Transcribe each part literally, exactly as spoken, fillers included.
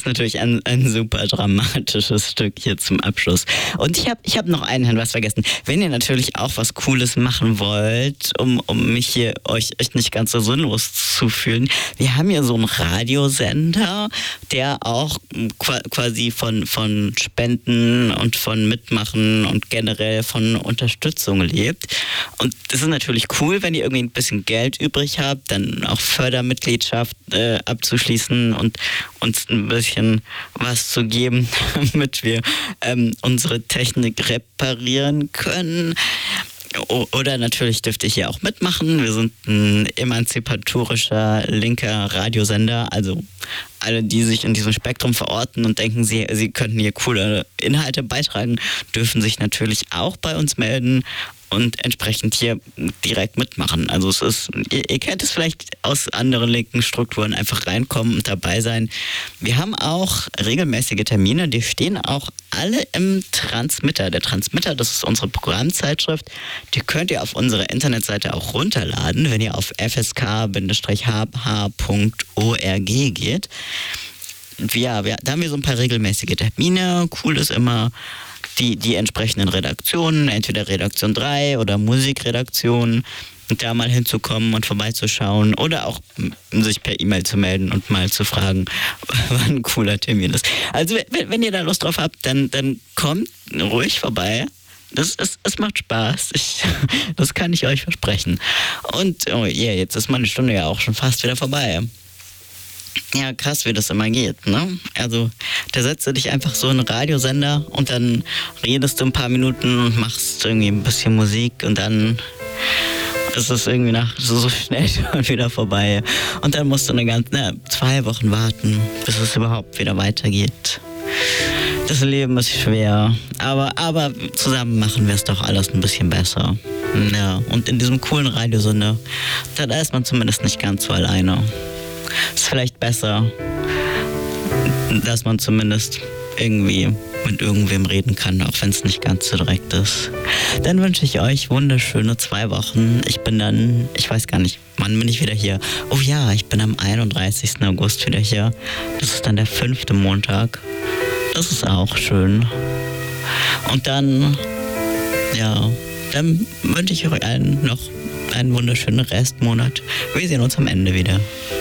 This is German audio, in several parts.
ist natürlich ein, ein super dramatisches Stück hier zum Abschluss. Und ich habe ich hab noch einen Hinweis vergessen. Wenn ihr natürlich auch was Cooles machen wollt, um, um mich hier euch, euch nicht ganz so sinnlos zu fühlen, wir haben hier so einen Radiosender, der auch quasi von, von Spenden und von Mitmachen und generell von Unterstützung lebt. Und das ist natürlich cool, wenn ihr irgendwie ein bisschen Geld übrig habt, dann auch Fördermitgliedschaft äh, abzuschließen und uns ein bisschen was zu geben, damit wir ähm, unsere Technik reparieren können. O- oder natürlich dürft ihr hier auch mitmachen. Wir sind ein emanzipatorischer linker Radiosender, also alle, die sich in diesem Spektrum verorten und denken, sie, sie könnten hier coole Inhalte beitragen, dürfen sich natürlich auch bei uns melden und entsprechend hier direkt mitmachen. Also es ist, ihr, ihr kennt es vielleicht aus anderen linken Strukturen, einfach reinkommen und dabei sein. Wir haben auch regelmäßige Termine, die stehen auch alle im Transmitter. Der Transmitter, das ist unsere Programmzeitschrift, die könnt ihr auf unserer Internetseite auch runterladen, wenn ihr auf f s k h h punkt org geht. Ja, wir, da haben wir so ein paar regelmäßige Termine. Cool ist immer, die, die entsprechenden Redaktionen, entweder Redaktion drei oder Musikredaktion, da mal hinzukommen und vorbeizuschauen oder auch sich per E-Mail zu melden und mal zu fragen, wann ein cooler Termin ist. Also wenn, wenn ihr da Lust drauf habt, dann, dann kommt ruhig vorbei. Das, es, es macht Spaß. Ich, das kann ich euch versprechen. Und oh yeah, jetzt ist meine Stunde ja auch schon fast wieder vorbei. Ja, krass, wie das immer geht, ne? Also, da setzt du dich einfach so in einen Radiosender und dann redest du ein paar Minuten und machst irgendwie ein bisschen Musik und dann ist es irgendwie nach so, so schnell schon wieder vorbei. Und dann musst du eine ganze, ne, zwei Wochen warten, bis es überhaupt wieder weitergeht. Das Leben ist schwer, aber, aber zusammen machen wir es doch alles ein bisschen besser. Ja, und in diesem coolen Radiosender, da, da ist man zumindest nicht ganz so alleine. Ist vielleicht besser, dass man zumindest irgendwie mit irgendwem reden kann, auch wenn es nicht ganz so direkt ist. Dann wünsche ich euch wunderschöne zwei Wochen. Ich bin dann, ich weiß gar nicht, wann bin ich wieder hier? Oh ja, ich bin am einunddreißigsten August wieder hier. Das ist dann der fünfte Montag. Das ist auch schön. Und dann, ja, dann wünsche ich euch allen noch einen wunderschönen Restmonat. Wir sehen uns am Ende wieder.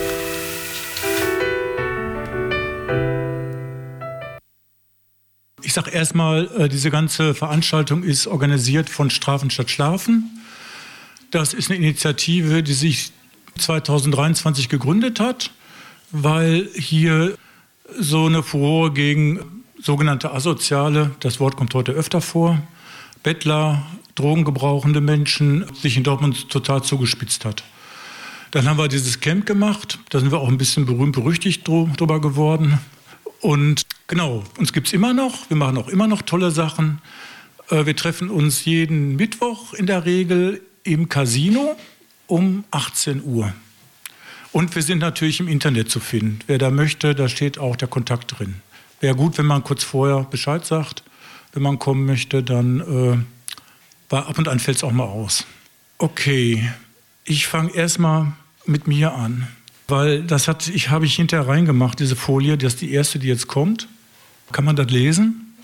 Ich sage erstmal, diese ganze Veranstaltung ist organisiert von Strafen statt Schlafen. Das ist eine Initiative, die sich zweitausenddreiundzwanzig gegründet hat, weil hier so eine Furore gegen sogenannte Asoziale, das Wort kommt heute öfter vor, Bettler, drogengebrauchende Menschen, sich in Dortmund total zugespitzt hat. Dann haben wir dieses Camp gemacht, da sind wir auch ein bisschen berühmt-berüchtigt drüber geworden. Und genau, uns gibt es immer noch, wir machen auch immer noch tolle Sachen. Wir treffen uns jeden Mittwoch in der Regel im Casino um achtzehn Uhr. Und wir sind natürlich im Internet zu finden. Wer da möchte, da steht auch der Kontakt drin. Wäre gut, wenn man kurz vorher Bescheid sagt. Wenn man kommen möchte, dann äh, ab und an fällt es auch mal aus. Okay, ich fange erstmal mit mir an. Weil das hat, ich, habe ich hinterher reingemacht, diese Folie, das ist die erste, die jetzt kommt. Kann man das lesen?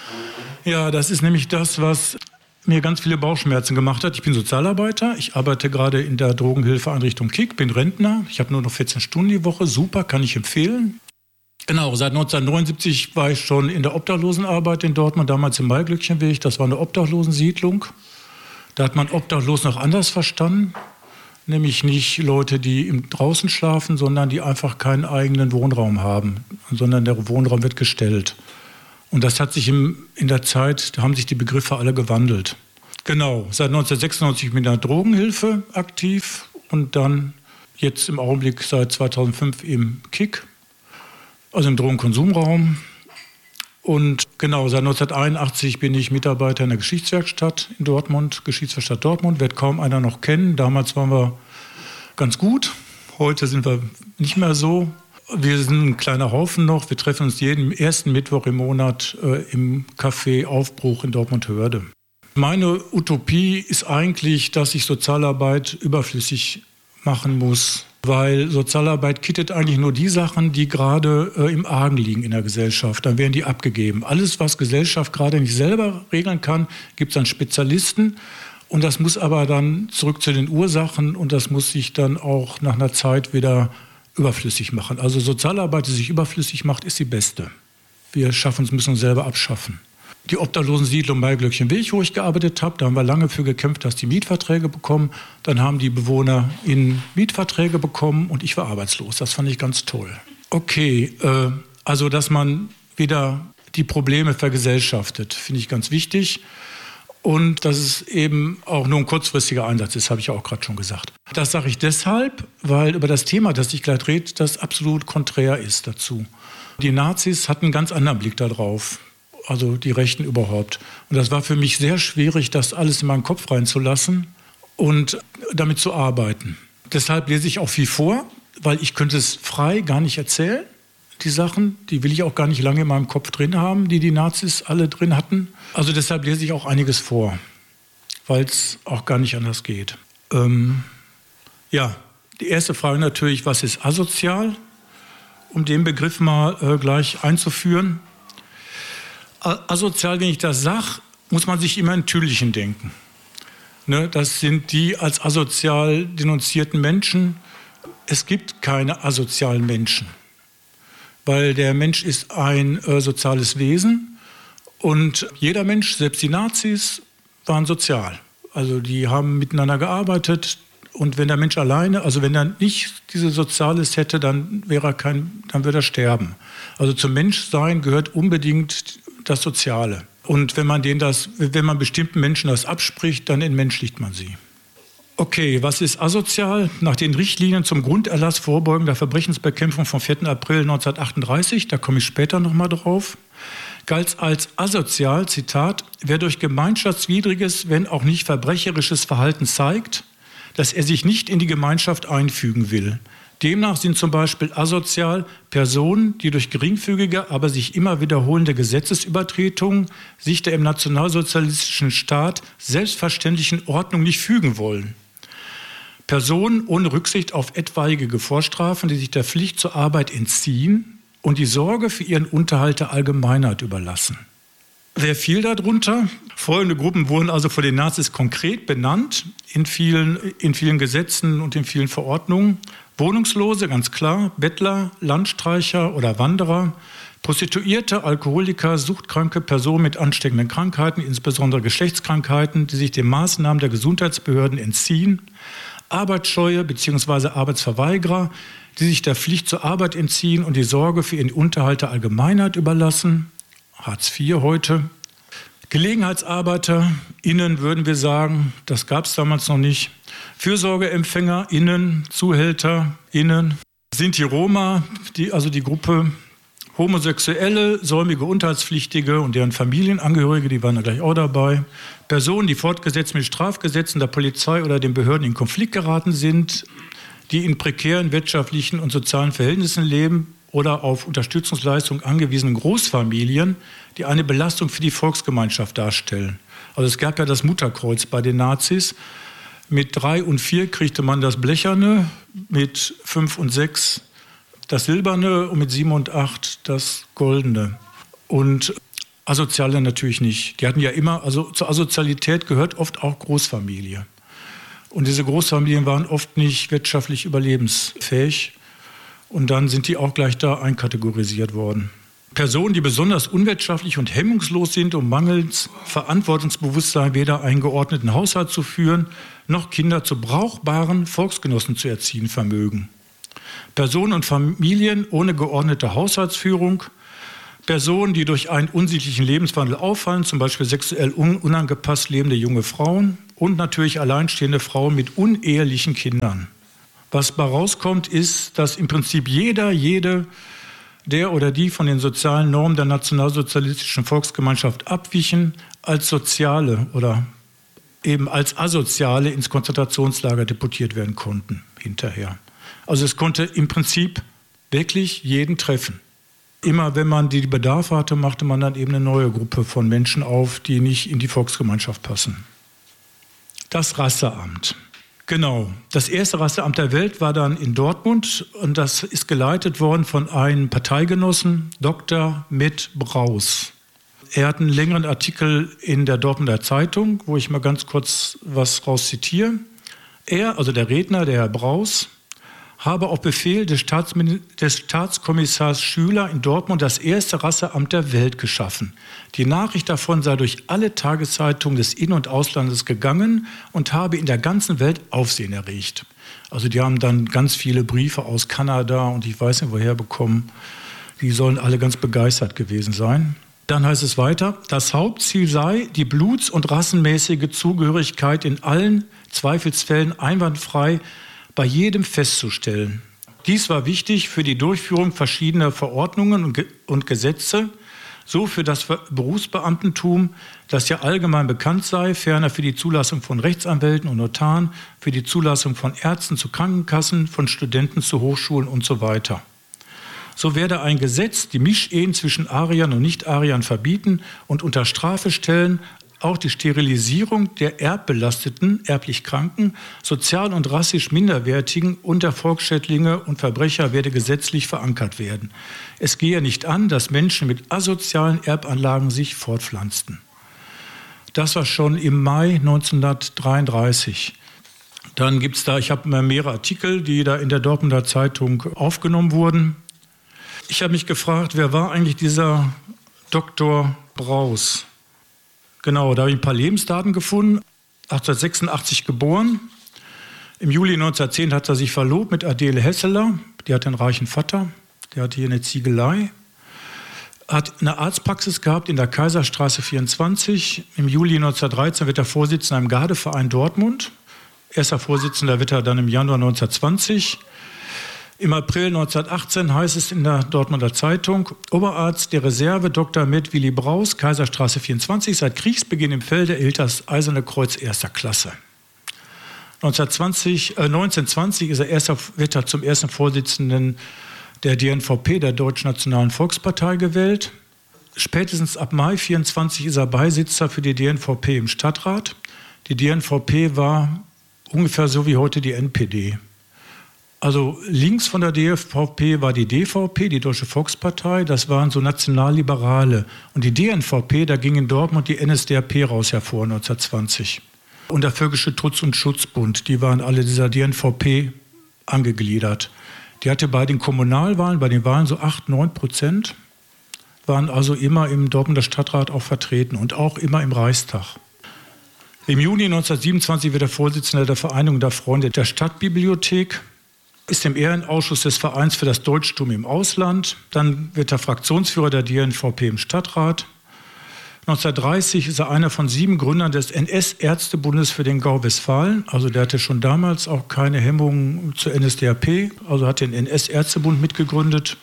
Ja, das ist nämlich das, was mir ganz viele Bauchschmerzen gemacht hat. Ich bin Sozialarbeiter, ich arbeite gerade in der Drogenhilfeeinrichtung Kick, bin Rentner. Ich habe nur noch vierzehn Stunden die Woche, super, kann ich empfehlen. Genau, seit neunzehnhundertneunundsiebzig war ich schon in der Obdachlosenarbeit in Dortmund, damals im Maiglöckchenweg. Das war eine Obdachlosensiedlung. Da hat man obdachlos noch anders verstanden. Nämlich nicht Leute, die im draußen schlafen, sondern die einfach keinen eigenen Wohnraum haben, sondern der Wohnraum wird gestellt. Und das hat sich im, in der Zeit, da haben sich die Begriffe alle gewandelt. Genau, seit neunzehnhundertsechsundneunzig mit der Drogenhilfe aktiv und dann jetzt im Augenblick seit zweitausendfünf im Kick, also im Drogenkonsumraum. Und genau, seit neunzehnhunderteinundachtzig bin ich Mitarbeiter in der Geschichtswerkstatt in Dortmund, Geschichtswerkstatt Dortmund, wird kaum einer noch kennen. Damals waren wir ganz gut, heute sind wir nicht mehr so. Wir sind ein kleiner Haufen noch, wir treffen uns jeden ersten Mittwoch im Monat äh, im Café Aufbruch in Dortmund-Hörde. Meine Utopie ist eigentlich, dass ich Sozialarbeit überflüssig machen muss, Weil Sozialarbeit kittet eigentlich nur die Sachen, die gerade äh, im Argen liegen in der Gesellschaft. Dann werden die abgegeben. Alles, was Gesellschaft gerade nicht selber regeln kann, gibt es an Spezialisten. Und das muss aber dann zurück zu den Ursachen und das muss sich dann auch nach einer Zeit wieder überflüssig machen. Also Sozialarbeit, die sich überflüssig macht, ist die beste. Wir schaffen es, müssen uns selber abschaffen. Die Obdachlosensiedlung Maiglöckchenweg, wo ich gearbeitet habe, da haben wir lange für gekämpft, dass die Mietverträge bekommen. Dann haben die Bewohner in Mietverträge bekommen und ich war arbeitslos. Das fand ich ganz toll. Okay, äh, also dass man wieder die Probleme vergesellschaftet, finde ich ganz wichtig. Und dass es eben auch nur ein kurzfristiger Einsatz ist, habe ich auch gerade schon gesagt. Das sage ich deshalb, weil über das Thema, das ich gleich rede, das absolut konträr ist dazu. Die Nazis hatten einen ganz anderen Blick darauf. Also die Rechten überhaupt. Und das war für mich sehr schwierig, das alles in meinen Kopf reinzulassen und damit zu arbeiten. Deshalb lese ich auch viel vor, weil ich könnte es frei gar nicht erzählen. Die Sachen, die will ich auch gar nicht lange in meinem Kopf drin haben, die die Nazis alle drin hatten. Also deshalb lese ich auch einiges vor, weil es auch gar nicht anders geht. Ähm, ja, die erste Frage natürlich, was ist asozial? Um den Begriff mal äh, gleich einzuführen. Asozial, wenn ich das sage, muss man sich immer in Tüdelchen denken. Ne, das sind die als asozial denunzierten Menschen. Es gibt keine asozialen Menschen, weil der Mensch ist ein äh, soziales Wesen und jeder Mensch, selbst die Nazis, waren sozial. Also die haben miteinander gearbeitet und wenn der Mensch alleine, also wenn er nicht dieses Soziales hätte, dann wäre er kein, dann würde er sterben. Also zum Menschsein gehört unbedingt das Soziale. Und wenn man, denen das, wenn man bestimmten Menschen das abspricht, dann entmenschlicht man sie. Okay, was ist asozial? Nach den Richtlinien zum Grunderlass vorbeugender Verbrechensbekämpfung vom vierten April neunzehnhundertachtunddreißig, da komme ich später nochmal drauf, galt als asozial, Zitat, wer durch gemeinschaftswidriges, wenn auch nicht verbrecherisches Verhalten zeigt, dass er sich nicht in die Gemeinschaft einfügen will. Demnach sind zum Beispiel asozial Personen, die durch geringfügige, aber sich immer wiederholende Gesetzesübertretungen sich der im nationalsozialistischen Staat selbstverständlichen Ordnung nicht fügen wollen. Personen ohne Rücksicht auf etwaige Vorstrafen, die sich der Pflicht zur Arbeit entziehen und die Sorge für ihren Unterhalt der Allgemeinheit überlassen. Wer fiel darunter? Folgende Gruppen wurden also von den Nazis konkret benannt, in vielen, in vielen Gesetzen und in vielen Verordnungen. Wohnungslose, ganz klar, Bettler, Landstreicher oder Wanderer, Prostituierte, Alkoholiker, suchtkranke Personen mit ansteckenden Krankheiten, insbesondere Geschlechtskrankheiten, die sich den Maßnahmen der Gesundheitsbehörden entziehen, Arbeitsscheue bzw. Arbeitsverweigerer, die sich der Pflicht zur Arbeit entziehen und die Sorge für ihren Unterhalt der Allgemeinheit überlassen, Hartz vier heute. GelegenheitsarbeiterInnen würden wir sagen, das gab es damals noch nicht. FürsorgeempfängerInnen, ZuhälterInnen, Sinti Roma, die, also die Gruppe Homosexuelle, säumige Unterhaltspflichtige und deren Familienangehörige, die waren da gleich auch dabei. Personen, die fortgesetzt mit Strafgesetzen der Polizei oder den Behörden in Konflikt geraten sind, die in prekären wirtschaftlichen und sozialen Verhältnissen leben oder auf Unterstützungsleistungen angewiesenen Großfamilien, die eine Belastung für die Volksgemeinschaft darstellen. Also es gab ja das Mutterkreuz bei den Nazis. Mit drei und vier kriegte man das Blecherne, mit fünf und sechs das Silberne und mit sieben und acht das Goldene. Und Asoziale natürlich nicht. Die hatten ja immer, also zur Asozialität gehört oft auch Großfamilie. Und diese Großfamilien waren oft nicht wirtschaftlich überlebensfähig. Und dann sind die auch gleich da einkategorisiert worden. Personen, die besonders unwirtschaftlich und hemmungslos sind, um mangels Verantwortungsbewusstsein weder einen geordneten Haushalt zu führen, noch Kinder zu brauchbaren Volksgenossen zu erziehen vermögen. Personen und Familien ohne geordnete Haushaltsführung, Personen, die durch einen unsittlichen Lebenswandel auffallen, zum Beispiel sexuell unangepasst lebende junge Frauen und natürlich alleinstehende Frauen mit unehelichen Kindern. Was bei rauskommt, ist, dass im Prinzip jeder, jede, der oder die von den sozialen Normen der nationalsozialistischen Volksgemeinschaft abwichen, als Soziale oder eben als Asoziale ins Konzentrationslager deportiert werden konnten hinterher. Also es konnte im Prinzip wirklich jeden treffen. Immer wenn man die Bedarf hatte, machte man dann eben eine neue Gruppe von Menschen auf, die nicht in die Volksgemeinschaft passen. Das Rasseamt. Genau. Das erste Rasseamt der Welt war dann in Dortmund und das ist geleitet worden von einem Parteigenossen, Doktor Med Braus. Er hat einen längeren Artikel in der Dortmunder Zeitung, wo ich mal ganz kurz was raus zitiere. Er, also der Redner, der Herr Braus, habe auf Befehl des, Staatsmin- des Staatskommissars Schüler in Dortmund das erste Rasseamt der Welt geschaffen. Die Nachricht davon sei durch alle Tageszeitungen des In- und Auslandes gegangen und habe in der ganzen Welt Aufsehen erregt. Also die haben dann ganz viele Briefe aus Kanada und ich weiß nicht woher bekommen. Die sollen alle ganz begeistert gewesen sein. Dann heißt es weiter, das Hauptziel sei, die bluts- und rassenmäßige Zugehörigkeit in allen Zweifelsfällen einwandfrei bei jedem festzustellen. Dies war wichtig für die Durchführung verschiedener Verordnungen und, Ge- und Gesetze, so für das Berufsbeamtentum, das ja allgemein bekannt sei, ferner für die Zulassung von Rechtsanwälten und Notaren, für die Zulassung von Ärzten zu Krankenkassen, von Studenten zu Hochschulen und so weiter. So werde ein Gesetz die Mischehen zwischen Ariern und Nicht-Ariern verbieten und unter Strafe stellen, auch die Sterilisierung der erbbelasteten, erblich Kranken, sozial und rassisch Minderwertigen und der Volksschädlinge und Verbrecher werde gesetzlich verankert werden. Es gehe nicht an, dass Menschen mit asozialen Erbanlagen sich fortpflanzten. Das war schon im Mai neunzehnhundertdreiunddreißig. Dann gibt es da, ich habe mehrere Artikel, die da in der Dortmunder Zeitung aufgenommen wurden. Ich habe mich gefragt, wer war eigentlich dieser Doktor Braus? Genau, da habe ich ein paar Lebensdaten gefunden. achtzehnhundertsechsundachtzig geboren. Im Juli neunzehnhundertzehn hat er sich verlobt mit Adele Hesseler. Die hatte einen reichen Vater. Der hatte hier eine Ziegelei. Hat eine Arztpraxis gehabt in der Kaiserstraße vierundzwanzig. Im Juli neunzehnhundertdreizehn wird er Vorsitzender im Gardeverein Dortmund. Erster Vorsitzender wird er dann im Januar neunzehnhundertzwanzig. Im April neunzehnhundertachtzehn heißt es in der Dortmunder Zeitung, Oberarzt der Reserve Doktor Med Willi Braus, Kaiserstraße vierundzwanzig, seit Kriegsbeginn im Felde erhielt das Eiserne Kreuz erster Klasse. neunzehnhundertzwanzig, äh, neunzehnhundertzwanzig ist er erster, wird er zum ersten Vorsitzenden der D N V P, der Deutschen Nationalen Volkspartei, gewählt. Spätestens ab Mai vierundzwanzig ist er Beisitzer für die D N V P im Stadtrat. Die D N V P war ungefähr so wie heute die N P D. Also links von der D N V P war die D V P, die Deutsche Volkspartei, das waren so Nationalliberale. Und die D N V P, da ging in Dortmund die N S D A P raus hervor, neunzehnhundertzwanzig. Und der Völkische Trutz- und Schutzbund, die waren alle dieser D N V P angegliedert. Die hatte bei den Kommunalwahlen, bei den Wahlen so acht, neun Prozent, waren also immer im Dortmunder Stadtrat auch vertreten und auch immer im Reichstag. Im Juni neunzehnhundertsiebenundzwanzig wird er Vorsitzender der Vereinigung der Freunde der Stadtbibliothek, ist im Ehrenausschuss des Vereins für das Deutschtum im Ausland. Dann wird er Fraktionsführer der D N V P im Stadtrat. neunzehnhundertdreißig ist er einer von sieben Gründern des N S-Ärztebundes für den Gau Westfalen. Also der hatte schon damals auch keine Hemmungen zur N S D A P, also hat den N S-Ärztebund mitgegründet.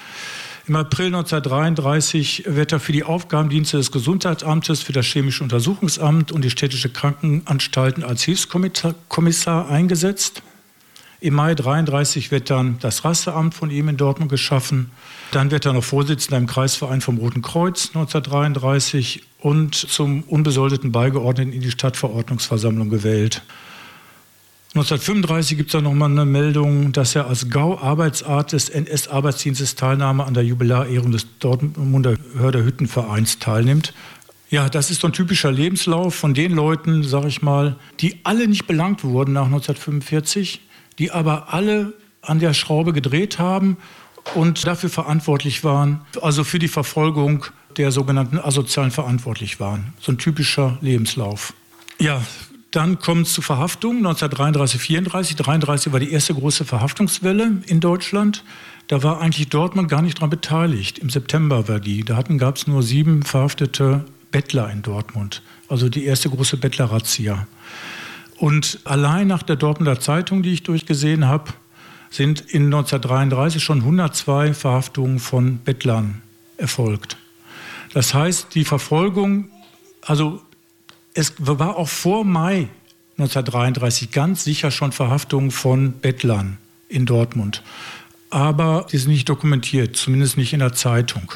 Im April neunzehnhundertdreiunddreißig wird er für die Aufgabendienste des Gesundheitsamtes, für das Chemische Untersuchungsamt und die städtische Krankenanstalten als Hilfskommissar eingesetzt. Im Mai neunzehnhundertdreiunddreißig wird dann das Rasseamt von ihm in Dortmund geschaffen. Dann wird er noch Vorsitzender im Kreisverein vom Roten Kreuz neunzehnhundertdreiunddreißig und zum unbesoldeten Beigeordneten in die Stadtverordnungsversammlung gewählt. neunzehnhundertfünfunddreißig gibt es dann nochmal eine Meldung, dass er als Gau-Arbeitsart des N S-Arbeitsdienstes Teilnahme an der Jubiläerehrung des Dortmunder Hörder-Hüttenvereins teilnimmt. Ja, das ist so ein typischer Lebenslauf von den Leuten, sage ich mal, die alle nicht belangt wurden nach neunzehnhundertfünfundvierzig, die aber alle an der Schraube gedreht haben und dafür verantwortlich waren, also für die Verfolgung der sogenannten Asozialen verantwortlich waren. So ein typischer Lebenslauf. Ja, dann kommt es zu Verhaftungen, neunzehnhundertdreiunddreißig, vierunddreißig. dreiunddreißig war die erste große Verhaftungswelle in Deutschland. Da war eigentlich Dortmund gar nicht daran beteiligt. Im September war die. Da gab es nur sieben verhaftete Bettler in Dortmund. Also die erste große Bettler-Razzia. Und allein nach der Dortmunder Zeitung, die ich durchgesehen habe, sind in neunzehnhundertdreiunddreißig schon hundertzwei Verhaftungen von Bettlern erfolgt. Das heißt, die Verfolgung, also es war auch vor Mai neunzehnhundertdreiunddreißig ganz sicher schon Verhaftungen von Bettlern in Dortmund. Aber die sind nicht dokumentiert, zumindest nicht in der Zeitung.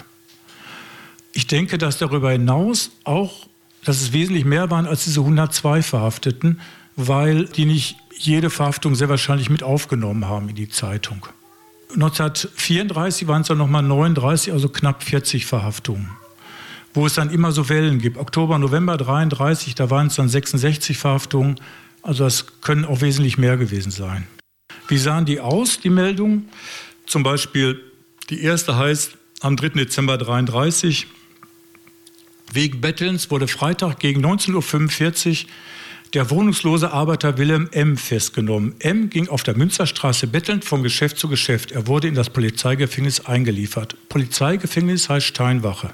Ich denke, dass darüber hinaus auch, dass es wesentlich mehr waren als diese hundertzwei Verhafteten, weil die nicht jede Verhaftung sehr wahrscheinlich mit aufgenommen haben in die Zeitung. neunzehnhundertvierunddreißig waren es dann nochmal neununddreißig, also knapp vierzig Verhaftungen, wo es dann immer so Wellen gibt. Oktober, November dreiunddreißig, da waren es dann sechsundsechzig Verhaftungen, also das können auch wesentlich mehr gewesen sein. Wie sahen die aus, die Meldungen? Zum Beispiel, die erste heißt, am dritten Dezember dreiunddreißig, wegen Bettelns wurde Freitag gegen neunzehn Uhr fünfundvierzig der wohnungslose Arbeiter Wilhelm M. festgenommen. M. ging auf der Münsterstraße bettelnd von Geschäft zu Geschäft. Er wurde in das Polizeigefängnis eingeliefert. Polizeigefängnis heißt Steinwache.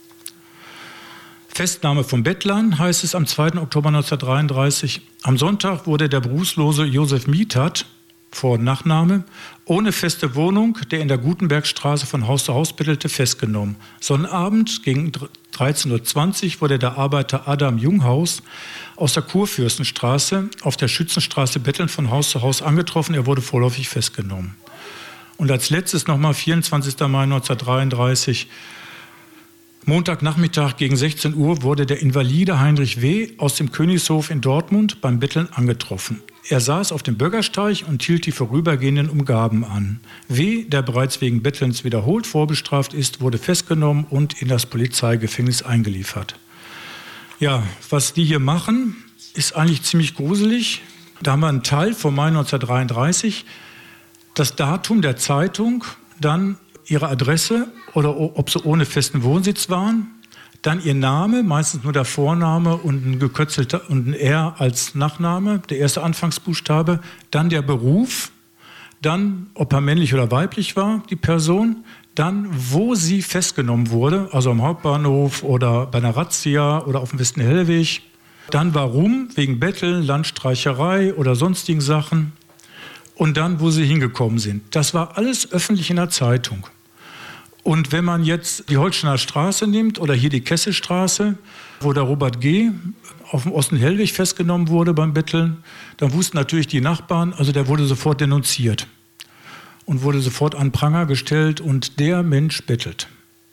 Festnahme von Bettlern heißt es am zweiten Oktober neunzehnhundertdreiunddreißig. Am Sonntag wurde der berufslose Josef Mietert, Vor- und Nachname, ohne feste Wohnung, der in der Gutenbergstraße von Haus zu Haus bettelte, festgenommen. Sonnabend gegen dreizehn Uhr zwanzig wurde der Arbeiter Adam Junghaus aus der Kurfürstenstraße auf der Schützenstraße bettelnd von Haus zu Haus angetroffen. Er wurde vorläufig festgenommen. Und als letztes nochmal vierundzwanzigster Mai neunzehnhundertdreiunddreißig. Montagnachmittag gegen sechzehn Uhr wurde der Invalide Heinrich W. aus dem Königshof in Dortmund beim Betteln angetroffen. Er saß auf dem Bürgersteig und hielt die vorübergehenden Umgaben an. W., der bereits wegen Bettelns wiederholt vorbestraft ist, wurde festgenommen und in das Polizeigefängnis eingeliefert. Ja, was die hier machen, ist eigentlich ziemlich gruselig. Da haben wir einen Teil vom Mai neunzehnhundertdreiunddreißig, das Datum der Zeitung, dann ihre Adresse oder ob sie ohne festen Wohnsitz waren, dann ihr Name, meistens nur der Vorname und ein gekürzelter und ein R als Nachname, der erste Anfangsbuchstabe, dann der Beruf, dann ob er männlich oder weiblich war, die Person, dann wo sie festgenommen wurde, also am Hauptbahnhof oder bei einer Razzia oder auf dem Westenhellweg, dann warum, wegen Betteln, Landstreicherei oder sonstigen Sachen und dann wo sie hingekommen sind. Das war alles öffentlich in der Zeitung. Und wenn man jetzt die Holsteiner Straße nimmt oder hier die Kesselstraße, wo der Robert G. auf dem Ostenhellweg festgenommen wurde beim Betteln, dann wussten natürlich die Nachbarn, also der wurde sofort denunziert und wurde sofort an Pranger gestellt und der Mensch bettelt.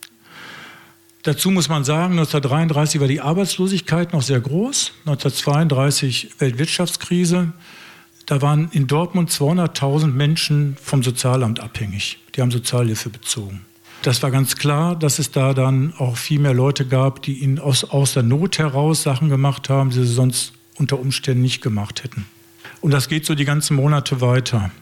Dazu muss man sagen, neunzehnhundertdreiunddreißig war die Arbeitslosigkeit noch sehr groß, neunzehnhundertzweiunddreißig Weltwirtschaftskrise. Da waren in Dortmund zweihunderttausend Menschen vom Sozialamt abhängig. Die haben Sozialhilfe bezogen. Das war ganz klar, dass es da dann auch viel mehr Leute gab, die ihn aus, aus der Not heraus Sachen gemacht haben, die sie sonst unter Umständen nicht gemacht hätten. Und das geht so die ganzen Monate weiter.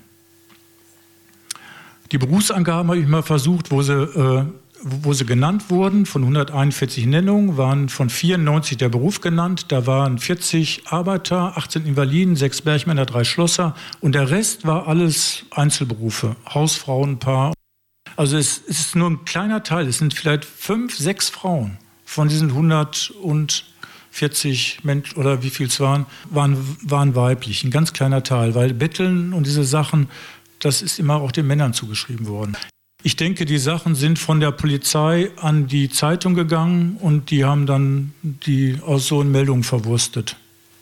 Die Berufsangaben habe ich mal versucht, wo sie, äh, wo sie genannt wurden. Von hunderteinundvierzig Nennungen waren von vierundneunzig der Beruf genannt. Da waren vierzig Arbeiter, achtzehn Invaliden, sechs Bergmänner, drei Schlosser. Und der Rest war alles Einzelberufe, Hausfrauenpaar. Also es ist nur ein kleiner Teil, es sind vielleicht fünf, sechs Frauen von diesen hundertvierzig Menschen oder wie viel es waren, waren, waren weiblich, ein ganz kleiner Teil, weil Betteln und diese Sachen, das ist immer auch den Männern zugeschrieben worden. Ich denke, die Sachen sind von der Polizei an die Zeitung gegangen und die haben dann die aus so Meldungen verwurstet.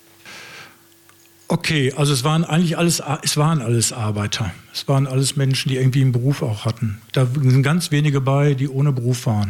Okay, also es waren eigentlich alles, es waren alles Arbeiter. Es waren alles Menschen, die irgendwie einen Beruf auch hatten. Da sind ganz wenige bei, die ohne Beruf waren.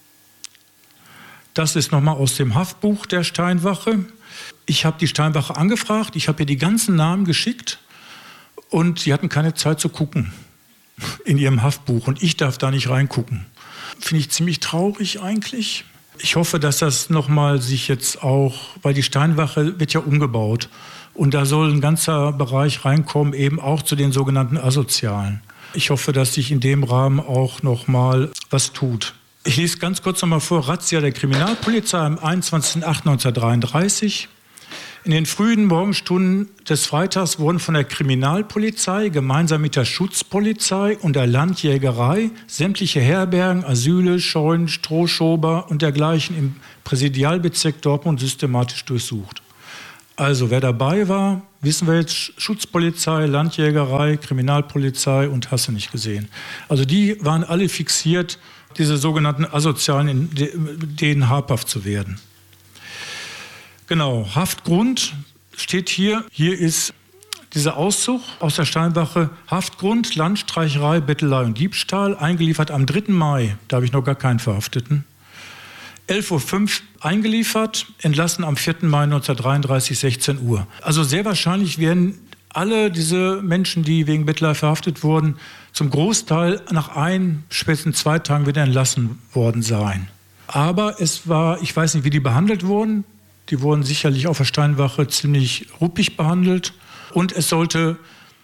Das ist nochmal aus dem Haftbuch der Steinwache. Ich habe die Steinwache angefragt, ich habe ihr die ganzen Namen geschickt und sie hatten keine Zeit zu gucken in ihrem Haftbuch und ich darf da nicht reingucken. Finde ich ziemlich traurig eigentlich. Ich hoffe, dass das nochmal sich jetzt auch, weil die Steinwache wird ja umgebaut. Und da soll ein ganzer Bereich reinkommen, eben auch zu den sogenannten Asozialen. Ich hoffe, dass sich in dem Rahmen auch noch mal was tut. Ich lese ganz kurz noch mal vor, Razzia der Kriminalpolizei am einundzwanzigsten achten neunzehnhundertdreiunddreißig. In den frühen Morgenstunden des Freitags wurden von der Kriminalpolizei gemeinsam mit der Schutzpolizei und der Landjägerei sämtliche Herbergen, Asyle, Scheunen, Strohschober und dergleichen im Präsidialbezirk Dortmund systematisch durchsucht. Also wer dabei war, wissen wir jetzt, Schutzpolizei, Landjägerei, Kriminalpolizei und hast du nicht gesehen. Also die waren alle fixiert, diese sogenannten Asozialen, in denen habhaft zu werden. Genau, Haftgrund steht hier. Hier ist dieser Auszug aus der Steinwache. Haftgrund, Landstreicherei, Bettelei und Diebstahl, eingeliefert am dritten Mai. Da habe ich noch gar keinen Verhafteten. elf Uhr fünf eingeliefert, entlassen am vierten Mai neunzehnhundertdreiunddreißig, sechzehn Uhr. Also sehr wahrscheinlich werden alle diese Menschen, die wegen Bettelei verhaftet wurden, zum Großteil nach ein, spätestens zwei Tagen wieder entlassen worden sein. Aber es war, ich weiß nicht, wie die behandelt wurden. Die wurden sicherlich auf der Steinwache ziemlich ruppig behandelt. Und es sollte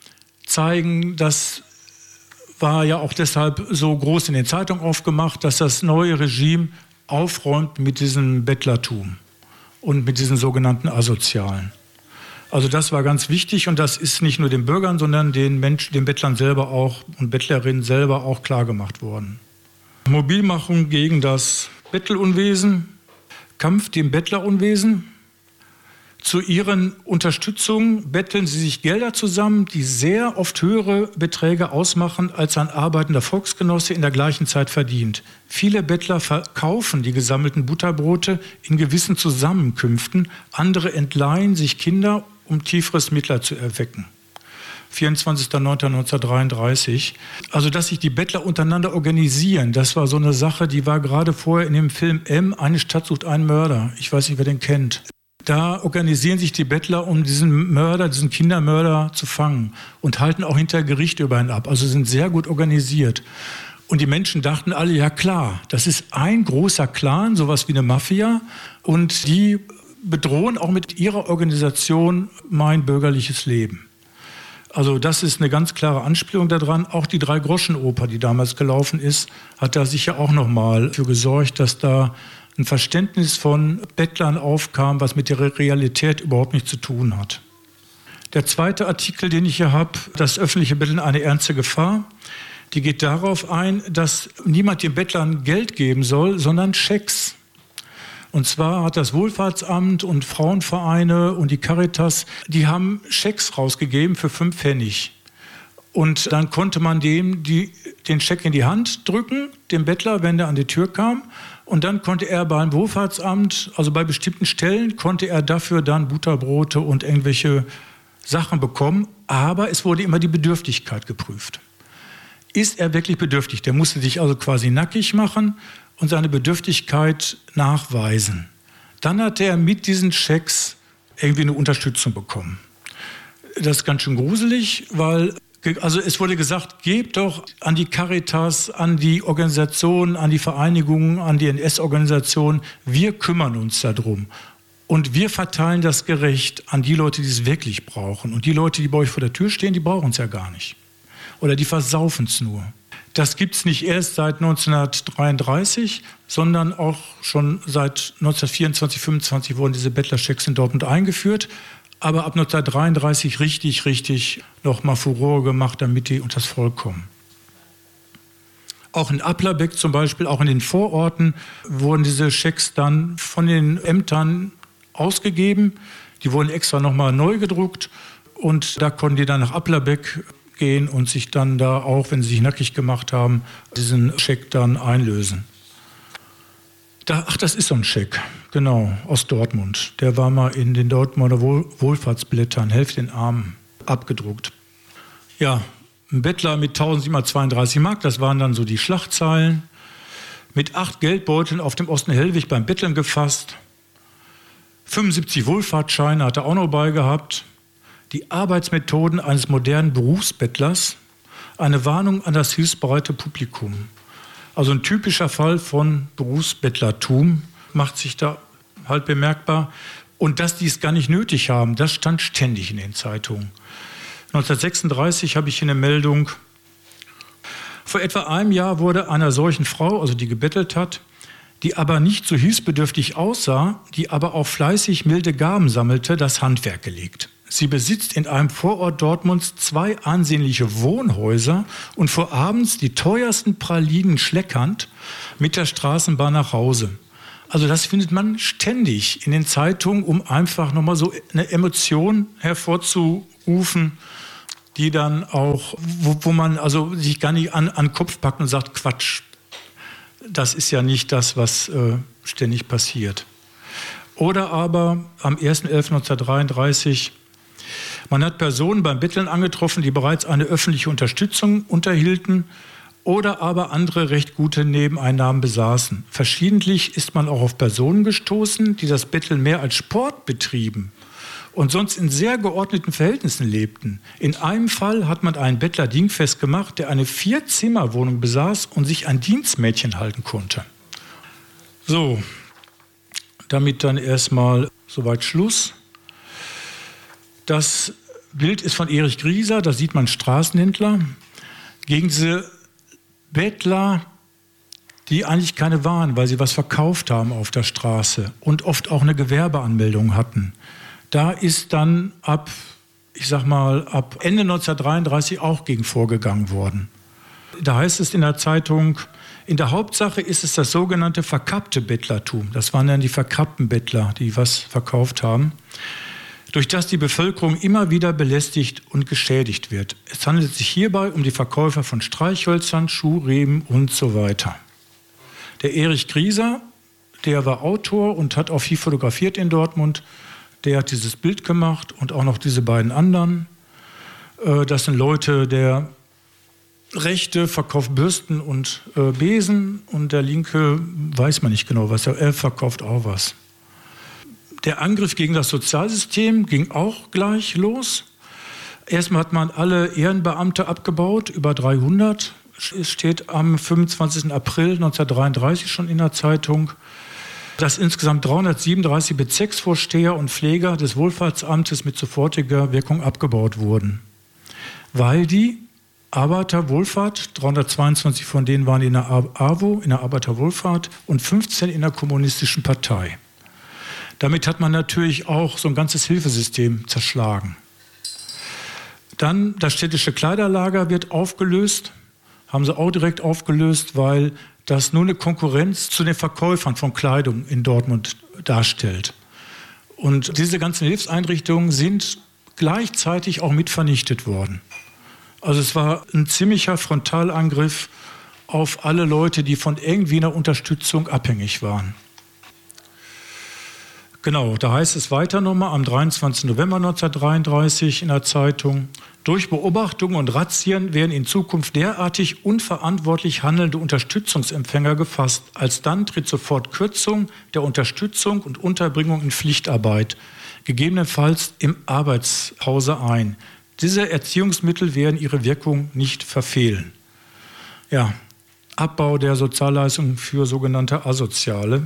zeigen, das war ja auch deshalb so groß in den Zeitungen aufgemacht, dass das neue Regime aufräumt mit diesem Bettlertum und mit diesen sogenannten Asozialen. Also das war ganz wichtig und das ist nicht nur den Bürgern, sondern den Menschen, den Bettlern selber auch und Bettlerinnen selber auch klargemacht worden. Mobilmachung gegen das Bettelunwesen, Kampf dem Bettlerunwesen. Zu ihren Unterstützung betteln sie sich Gelder zusammen, die sehr oft höhere Beträge ausmachen, als ein arbeitender Volksgenosse in der gleichen Zeit verdient. Viele Bettler verkaufen die gesammelten Butterbrote in gewissen Zusammenkünften. Andere entleihen sich Kinder, um tieferes Mitleid zu erwecken. vierundzwanzigster neunter neunzehnhundertdreiunddreißig. Also, dass sich die Bettler untereinander organisieren, das war so eine Sache, die war gerade vorher in dem Film M, Eine Stadt sucht einen Mörder. Ich weiß nicht, wer den kennt. Da organisieren sich die Bettler, um diesen Mörder, diesen Kindermörder zu fangen und halten auch hinter Gericht über ihn ab. Also sind sehr gut organisiert. Und die Menschen dachten alle, ja klar, das ist ein großer Clan, sowas wie eine Mafia. Und die bedrohen auch mit ihrer Organisation mein bürgerliches Leben. Also das ist eine ganz klare Anspielung daran. Auch die Drei-Groschen-Oper, die damals gelaufen ist, hat da sicher auch nochmal für gesorgt, dass da ein Verständnis von Bettlern aufkam, was mit der Realität überhaupt nichts zu tun hat. Der zweite Artikel, den ich hier habe, das öffentliche Betteln eine ernste Gefahr, die geht darauf ein, dass niemand den Bettlern Geld geben soll, sondern Schecks. Und zwar hat das Wohlfahrtsamt und Frauenvereine und die Caritas, die haben Schecks rausgegeben für fünf Pfennig. Und dann konnte man dem die, den Scheck in die Hand drücken, dem Bettler, wenn der an die Tür kam. Und dann konnte er beim Wohlfahrtsamt, also bei bestimmten Stellen, konnte er dafür dann Butterbrote und irgendwelche Sachen bekommen. Aber es wurde immer die Bedürftigkeit geprüft. Ist er wirklich bedürftig? Der musste sich also quasi nackig machen und seine Bedürftigkeit nachweisen. Dann hat er mit diesen Schecks irgendwie eine Unterstützung bekommen. Das ist ganz schön gruselig, weil also es wurde gesagt, gebt doch an die Caritas, an die Organisationen, an die Vereinigungen, an die N S-Organisationen, wir kümmern uns darum. Und wir verteilen das gerecht an die Leute, die es wirklich brauchen. Und die Leute, die bei euch vor der Tür stehen, die brauchen es ja gar nicht. Oder die versaufen es nur. Das gibt es nicht erst seit neunzehnhundertdreiunddreißig, sondern auch schon seit neunzehnhundertvierundzwanzig, fünfundzwanzig wurden diese Bettlerschecks in Dortmund eingeführt. Aber ab neunzehnhundertdreiunddreißig richtig, richtig nochmal Furore gemacht, damit die unter das Volk kommen. Auch in Applerbeck zum Beispiel, auch in den Vororten, wurden diese Schecks dann von den Ämtern ausgegeben. Die wurden extra nochmal neu gedruckt und da konnten die dann nach Applerbeck gehen und sich dann da auch, wenn sie sich nackig gemacht haben, diesen Scheck dann einlösen. Da, ach, das ist so ein Scheck, genau, aus Dortmund. Der war mal in den Dortmunder Wohl- Wohlfahrtsblättern, helft den Armen, abgedruckt. Ja, ein Bettler mit eintausendsiebenhundertzweiunddreißig Mark, das waren dann so die Schlagzeilen. Mit acht Geldbeuteln auf dem Osten Hellwig beim Betteln gefasst. fünfundsiebzig Wohlfahrtsscheine hat er auch noch bei gehabt. Die Arbeitsmethoden eines modernen Berufsbettlers. Eine Warnung an das hilfsbereite Publikum. Also ein typischer Fall von Berufsbettlertum macht sich da halt bemerkbar. Und dass die es gar nicht nötig haben, das stand ständig in den Zeitungen. neunzehnhundertsechsunddreißig habe ich hier eine Meldung. Vor etwa einem Jahr wurde einer solchen Frau, also die gebettelt hat, die aber nicht so hilfsbedürftig aussah, die aber auch fleißig milde Gaben sammelte, das Handwerk gelegt. Sie besitzt in einem Vorort Dortmunds zwei ansehnliche Wohnhäuser und fuhr abends die teuersten Pralinen schleckernd mit der Straßenbahn nach Hause. Also das findet man ständig in den Zeitungen, um einfach nochmal so eine Emotion hervorzurufen, die dann auch, wo, wo man also sich gar nicht an, an den Kopf packt und sagt, Quatsch, das ist ja nicht das, was äh, ständig passiert. Oder aber am erster elfter neunzehnhundertdreiunddreißig, man hat Personen beim Betteln angetroffen, die bereits eine öffentliche Unterstützung unterhielten oder aber andere recht gute Nebeneinnahmen besaßen. Verschiedentlich ist man auch auf Personen gestoßen, die das Betteln mehr als Sport betrieben und sonst in sehr geordneten Verhältnissen lebten. In einem Fall hat man einen Bettler dingfest gemacht, der eine Vier-Zimmer-Wohnung besaß und sich ein Dienstmädchen halten konnte. So, damit dann erstmal soweit Schluss. Das Bild ist von Erich Grieser, da sieht man Straßenhändler gegen diese Bettler, die eigentlich keine waren, weil sie was verkauft haben auf der Straße und oft auch eine Gewerbeanmeldung hatten. Da ist dann ab, ich sag mal, ab Ende neunzehnhundertdreiunddreißig auch gegen vorgegangen worden. Da heißt es in der Zeitung, in der Hauptsache ist es das sogenannte verkappte Bettlertum. Das waren dann die verkappten Bettler, die was verkauft haben, durch das die Bevölkerung immer wieder belästigt und geschädigt wird. Es handelt sich hierbei um die Verkäufer von Streichhölzern, Schuhriemen und so weiter. Der Erich Grieser, der war Autor und hat auch viel fotografiert in Dortmund. Der hat dieses Bild gemacht und auch noch diese beiden anderen. Das sind Leute, der Rechte verkauft Bürsten und Besen und der Linke weiß man nicht genau was. Er verkauft auch was. Der Angriff gegen das Sozialsystem ging auch gleich los. Erstmal hat man alle Ehrenbeamte abgebaut, über dreihundert. Es steht am fünfundzwanzigsten April neunzehnhundertdreiunddreißig schon in der Zeitung, dass insgesamt dreihundertsiebenunddreißig Bezirksvorsteher und Pfleger des Wohlfahrtsamtes mit sofortiger Wirkung abgebaut wurden. Weil die Arbeiterwohlfahrt, dreihundertzweiundzwanzig von denen waren in der A W O, in der Arbeiterwohlfahrt, und fünfzehn in der Kommunistischen Partei. Damit hat man natürlich auch so ein ganzes Hilfesystem zerschlagen. Dann das städtische Kleiderlager wird aufgelöst. Haben sie auch direkt aufgelöst, weil das nur eine Konkurrenz zu den Verkäufern von Kleidung in Dortmund darstellt. Und diese ganzen Hilfseinrichtungen sind gleichzeitig auch mit vernichtet worden. Also es war ein ziemlicher Frontalangriff auf alle Leute, die von irgendwie einer Unterstützung abhängig waren. Genau, da heißt es weiter nochmal am dreiundzwanzigsten November neunzehnhundertdreiunddreißig in der Zeitung: Durch Beobachtungen und Razzien werden in Zukunft derartig unverantwortlich handelnde Unterstützungsempfänger gefasst. Alsdann tritt sofort Kürzung der Unterstützung und Unterbringung in Pflichtarbeit, gegebenenfalls im Arbeitshause ein. Diese Erziehungsmittel werden ihre Wirkung nicht verfehlen. Ja, Abbau der Sozialleistungen für sogenannte Asoziale.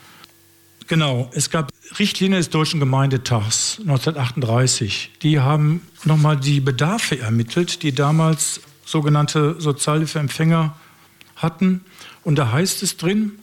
Genau, es gab Richtlinien des Deutschen Gemeindetags neunzehnhundertachtunddreißig. Die haben nochmal die Bedarfe ermittelt, die damals sogenannte Sozialhilfeempfänger hatten. Und da heißt es drin,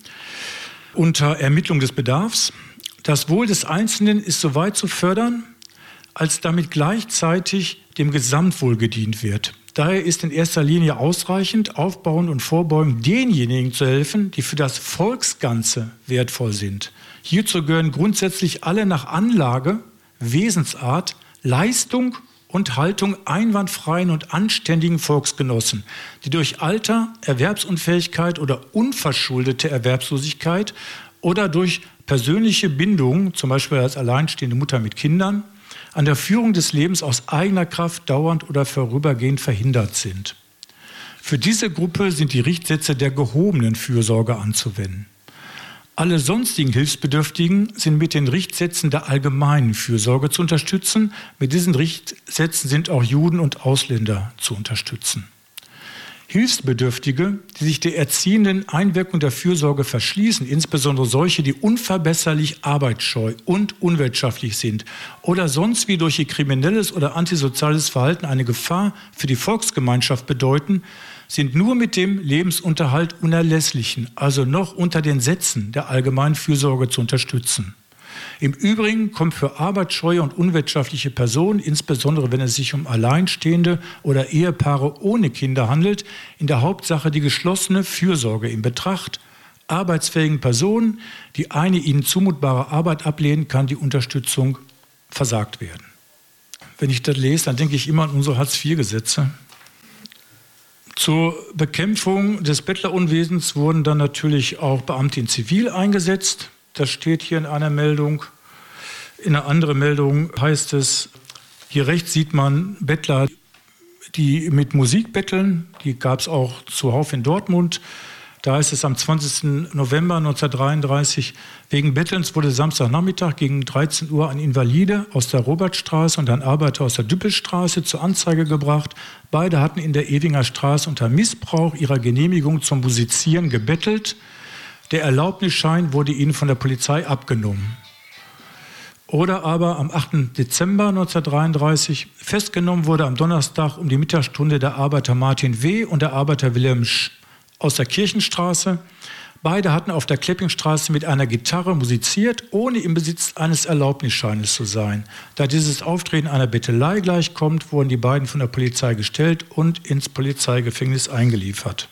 unter Ermittlung des Bedarfs: Das Wohl des Einzelnen ist so weit zu fördern, als damit gleichzeitig dem Gesamtwohl gedient wird. Daher ist in erster Linie ausreichend, aufbauend und vorbeugend denjenigen zu helfen, die für das Volksganze wertvoll sind. Hierzu gehören grundsätzlich alle nach Anlage, Wesensart, Leistung und Haltung einwandfreien und anständigen Volksgenossen, die durch Alter, Erwerbsunfähigkeit oder unverschuldete Erwerbslosigkeit oder durch persönliche Bindungen, zum Beispiel als alleinstehende Mutter mit Kindern, an der Führung des Lebens aus eigener Kraft dauernd oder vorübergehend verhindert sind. Für diese Gruppe sind die Richtsätze der gehobenen Fürsorge anzuwenden. Alle sonstigen Hilfsbedürftigen sind mit den Richtsätzen der allgemeinen Fürsorge zu unterstützen. Mit diesen Richtsätzen sind auch Juden und Ausländer zu unterstützen. Hilfsbedürftige, die sich der erziehenden Einwirkung der Fürsorge verschließen, insbesondere solche, die unverbesserlich arbeitsscheu und unwirtschaftlich sind oder sonst wie durch ihr kriminelles oder antisoziales Verhalten eine Gefahr für die Volksgemeinschaft bedeuten, sind nur mit dem Lebensunterhalt Unerlässlichen, also noch unter den Sätzen der allgemeinen Fürsorge zu unterstützen. Im Übrigen kommt für arbeitsscheue und unwirtschaftliche Personen, insbesondere wenn es sich um Alleinstehende oder Ehepaare ohne Kinder handelt, in der Hauptsache die geschlossene Fürsorge in Betracht. Arbeitsfähigen Personen, die eine ihnen zumutbare Arbeit ablehnen, kann die Unterstützung versagt werden. Wenn ich das lese, dann denke ich immer an unsere Hartz vier Gesetze. Zur Bekämpfung des Bettlerunwesens wurden dann natürlich auch Beamte in Zivil eingesetzt. Das steht hier in einer Meldung. In einer anderen Meldung heißt es, hier rechts sieht man Bettler, die mit Musik betteln. Die gab es auch zuhauf in Dortmund. Da heißt es am zwanzigsten November neunzehnhundertdreiunddreißig, wegen Bettelns wurde Samstagnachmittag gegen dreizehn Uhr ein Invalide aus der Robertstraße und ein Arbeiter aus der Düppelstraße zur Anzeige gebracht. Beide hatten in der Ewinger Straße unter Missbrauch ihrer Genehmigung zum Musizieren gebettelt. Der Erlaubnisschein wurde ihnen von der Polizei abgenommen. Oder aber am achten Dezember neunzehnhundertdreiunddreißig, festgenommen wurde am Donnerstag um die Mittagsstunde der Arbeiter Martin W. und der Arbeiter Wilhelm Sch. aus der Kirchenstraße. Beide hatten auf der Kleppingstraße mit einer Gitarre musiziert, ohne im Besitz eines Erlaubnisscheines zu sein. Da dieses Auftreten einer Bettelei gleichkommt, wurden die beiden von der Polizei gestellt und ins Polizeigefängnis eingeliefert.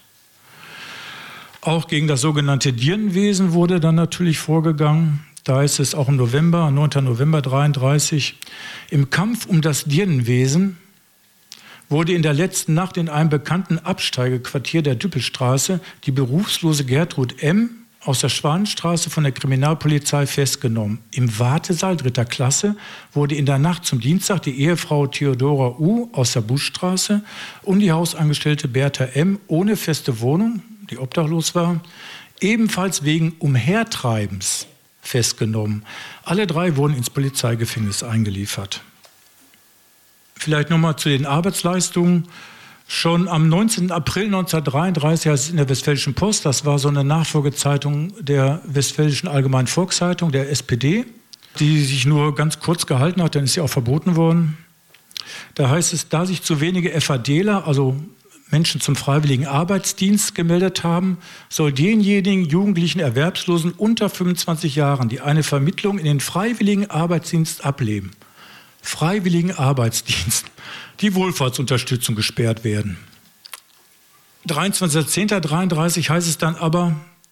Auch gegen das sogenannte Dirnenwesen wurde dann natürlich vorgegangen. Da ist es auch im November, neunten November neunzehnhundertdreiunddreißig, im Kampf um das Dirnenwesen wurde in der letzten Nacht in einem bekannten Absteigequartier der Düppelstraße die berufslose Gertrud M. aus der Schwanenstraße von der Kriminalpolizei festgenommen. Im Wartesaal dritter Klasse wurde in der Nacht zum Dienstag die Ehefrau Theodora U. aus der Buschstraße und die Hausangestellte Bertha M. ohne feste Wohnung, die obdachlos war, ebenfalls wegen Umhertreibens festgenommen. Alle drei wurden ins Polizeigefängnis eingeliefert. Vielleicht nochmal zu den Arbeitsleistungen. Schon am neunzehnten April neunzehnhundertdreiunddreißig heißt es in der Westfälischen Post, das war so eine Nachfolgezeitung der Westfälischen Allgemeinen Volkszeitung, der S P D, die sich nur ganz kurz gehalten hat, dann ist sie auch verboten worden. Da heißt es, da sich zu wenige FADler, also Menschen zum freiwilligen Arbeitsdienst gemeldet haben, soll denjenigen jugendlichen Erwerbslosen unter fünfundzwanzig Jahren, die eine Vermittlung in den freiwilligen Arbeitsdienst ablehnen, freiwilligen Arbeitsdienst, die Wohlfahrtsunterstützung gesperrt werden. dreiundzwanzigster zehnter dreiunddreißig heißt es dann aber,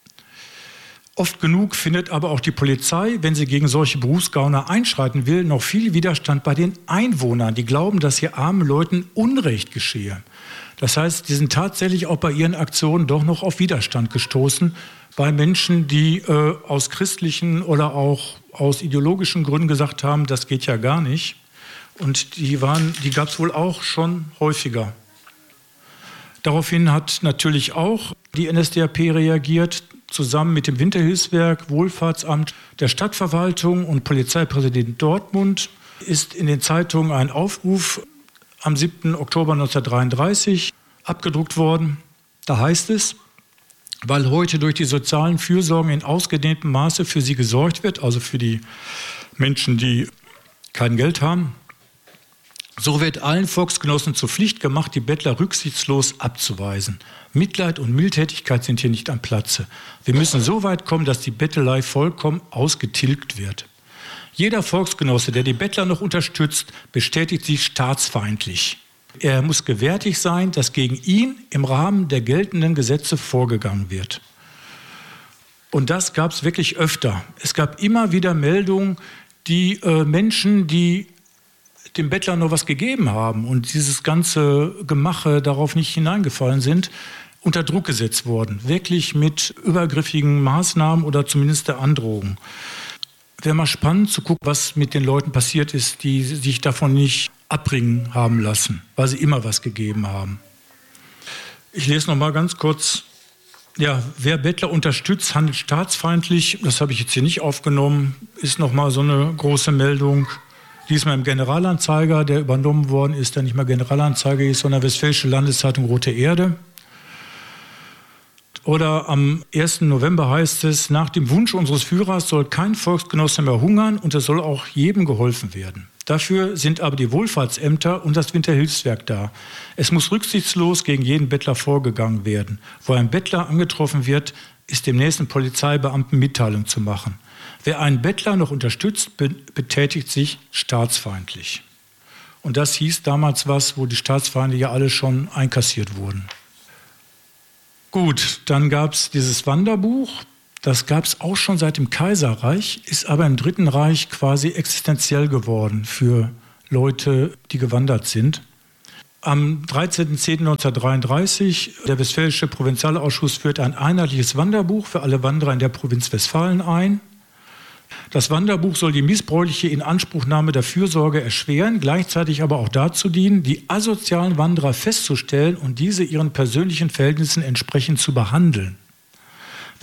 oft genug findet aber auch die Polizei, wenn sie gegen solche Berufsgauner einschreiten will, noch viel Widerstand bei den Einwohnern, die glauben, dass hier armen Leuten Unrecht geschehe. Das heißt, die sind tatsächlich auch bei ihren Aktionen doch noch auf Widerstand gestoßen, bei Menschen, die äh, aus christlichen oder auch aus ideologischen Gründen gesagt haben, das geht ja gar nicht. Und die, waren, die gab es wohl auch schon häufiger. Daraufhin hat natürlich auch die N S D A P reagiert, zusammen mit dem Winterhilfswerk, Wohlfahrtsamt, der Stadtverwaltung und Polizeipräsident Dortmund ist in den Zeitungen ein Aufruf am siebten Oktober neunzehnhundertdreiunddreißig abgedruckt worden. Da heißt es, weil heute durch die sozialen Fürsorgen in ausgedehntem Maße für sie gesorgt wird, also für die Menschen, die kein Geld haben, so wird allen Volksgenossen zur Pflicht gemacht, die Bettler rücksichtslos abzuweisen. Mitleid und Mildtätigkeit sind hier nicht am Platze. Wir müssen so weit kommen, dass die Bettelei vollkommen ausgetilgt wird. Jeder Volksgenosse, der die Bettler noch unterstützt, bestätigt sich staatsfeindlich. Er muss gewärtig sein, dass gegen ihn im Rahmen der geltenden Gesetze vorgegangen wird. Und das gab es wirklich öfter. Es gab immer wieder Meldungen, die äh, Menschen, die dem Bettler noch was gegeben haben und dieses ganze Gemache darauf nicht hineingefallen sind, unter Druck gesetzt wurden. Wirklich mit übergriffigen Maßnahmen oder zumindest der Androhung. Wäre mal spannend zu gucken, was mit den Leuten passiert ist, die sich davon nicht abbringen haben lassen, weil sie immer was gegeben haben. Ich lese noch mal ganz kurz. Ja, wer Bettler unterstützt, handelt staatsfeindlich. Das habe ich jetzt hier nicht aufgenommen. Ist noch mal so eine große Meldung. Diesmal im Generalanzeiger, der übernommen worden ist, der nicht mehr Generalanzeiger ist, sondern Westfälische Landeszeitung Rote Erde. Oder am ersten November heißt es, nach dem Wunsch unseres Führers soll kein Volksgenosse mehr hungern und es soll auch jedem geholfen werden. Dafür sind aber die Wohlfahrtsämter und das Winterhilfswerk da. Es muss rücksichtslos gegen jeden Bettler vorgegangen werden. Wo ein Bettler angetroffen wird, ist dem nächsten Polizeibeamten Mitteilung zu machen. Wer einen Bettler noch unterstützt, be- betätigt sich staatsfeindlich. Und das hieß damals was, wo die Staatsfeinde ja alle schon einkassiert wurden. Gut, dann gab es dieses Wanderbuch. Das gab es auch schon seit dem Kaiserreich, ist aber im Dritten Reich quasi existenziell geworden für Leute, die gewandert sind. Am dreizehnten zehnten neunzehnhundertdreiunddreißig, der Westfälische Provinzialausschuss führt ein einheitliches Wanderbuch für alle Wanderer in der Provinz Westfalen ein. Das Wanderbuch soll die missbräuchliche Inanspruchnahme der Fürsorge erschweren, gleichzeitig aber auch dazu dienen, die asozialen Wanderer festzustellen und diese ihren persönlichen Verhältnissen entsprechend zu behandeln.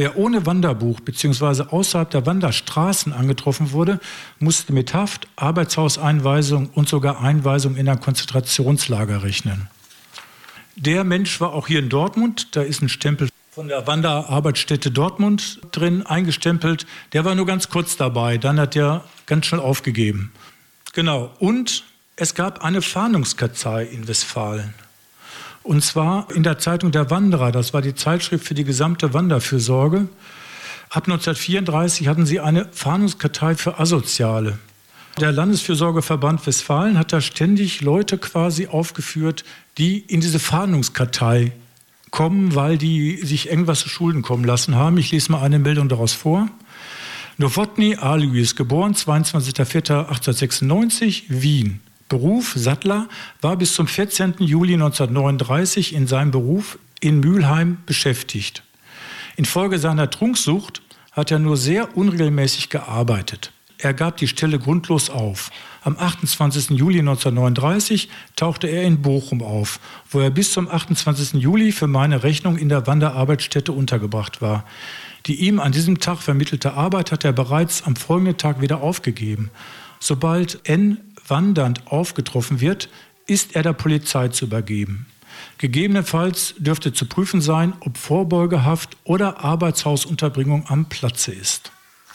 Wer ohne Wanderbuch bzw. außerhalb der Wanderstraßen angetroffen wurde, musste mit Haft, Arbeitshauseinweisung und sogar Einweisung in ein Konzentrationslager rechnen. Der Mensch war auch hier in Dortmund, da ist ein Stempel von der Wanderarbeitsstätte Dortmund drin eingestempelt. Der war nur ganz kurz dabei, dann hat er ganz schnell aufgegeben. Genau, und es gab eine Fahndungskartei in Westfalen. Und zwar in der Zeitung Der Wanderer, das war die Zeitschrift für die gesamte Wanderfürsorge. Ab neunzehnhundertvierunddreißig hatten sie eine Fahndungskartei für Asoziale. Der Landesfürsorgeverband Westfalen hat da ständig Leute quasi aufgeführt, die in diese Fahndungskartei kommen, weil die sich irgendwas zu Schulden kommen lassen haben. Ich lese mal eine Meldung daraus vor. Nowotny Alois, geboren zweiundzwanzigster vierter achtzehnhundertsechsundneunzig, Wien. Beruf Sattler, war bis zum vierzehnten Juli neunzehnhundertneununddreißig in seinem Beruf in Mülheim beschäftigt. Infolge seiner Trunksucht hat er nur sehr unregelmäßig gearbeitet. Er gab die Stelle grundlos auf. Am achtundzwanzigsten Juli neunzehnhundertneununddreißig tauchte er in Bochum auf, wo er bis zum achtundzwanzigsten Juli für meine Rechnung in der Wanderarbeitsstätte untergebracht war. Die ihm an diesem Tag vermittelte Arbeit hat er bereits am folgenden Tag wieder aufgegeben. Sobald N. wandernd aufgetroffen wird, ist er der Polizei zu übergeben. Gegebenenfalls dürfte zu prüfen sein, ob Vorbeugehaft oder Arbeitshausunterbringung am Platze ist.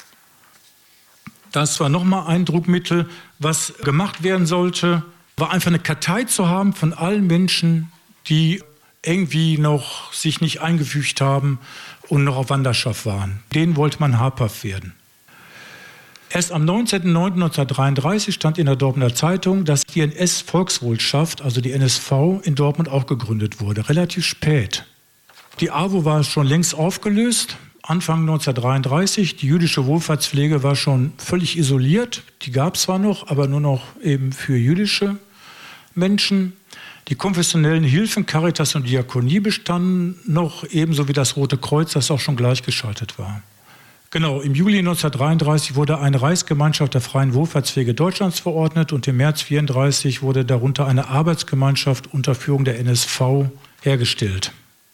Das war nochmal ein Druckmittel, was gemacht werden sollte, war einfach eine Kartei zu haben von allen Menschen, die irgendwie noch sich nicht eingefügt haben und noch auf Wanderschaft waren. Denen wollte man habhaft werden. Erst am neunzehnten neunten neunzehnhundertdreiunddreißig stand in der Dortmunder Zeitung, dass die N S-Volkswohlschaft, also die N S V, in Dortmund auch gegründet wurde. Relativ spät. Die A W O war schon längst aufgelöst, Anfang neunzehnhundertdreiunddreißig. Die jüdische Wohlfahrtspflege war schon völlig isoliert. Die gab es zwar noch, aber nur noch eben für jüdische Menschen. Die konfessionellen Hilfen, Caritas und Diakonie bestanden noch, ebenso wie das Rote Kreuz, das auch schon gleichgeschaltet war. Genau, im Juli neunzehnhundertdreiunddreißig wurde eine Reichsgemeinschaft der freien Wohlfahrtspflege Deutschlands verordnet und im März neunzehnhundertvierunddreißig wurde darunter eine Arbeitsgemeinschaft unter Führung der N S V hergestellt.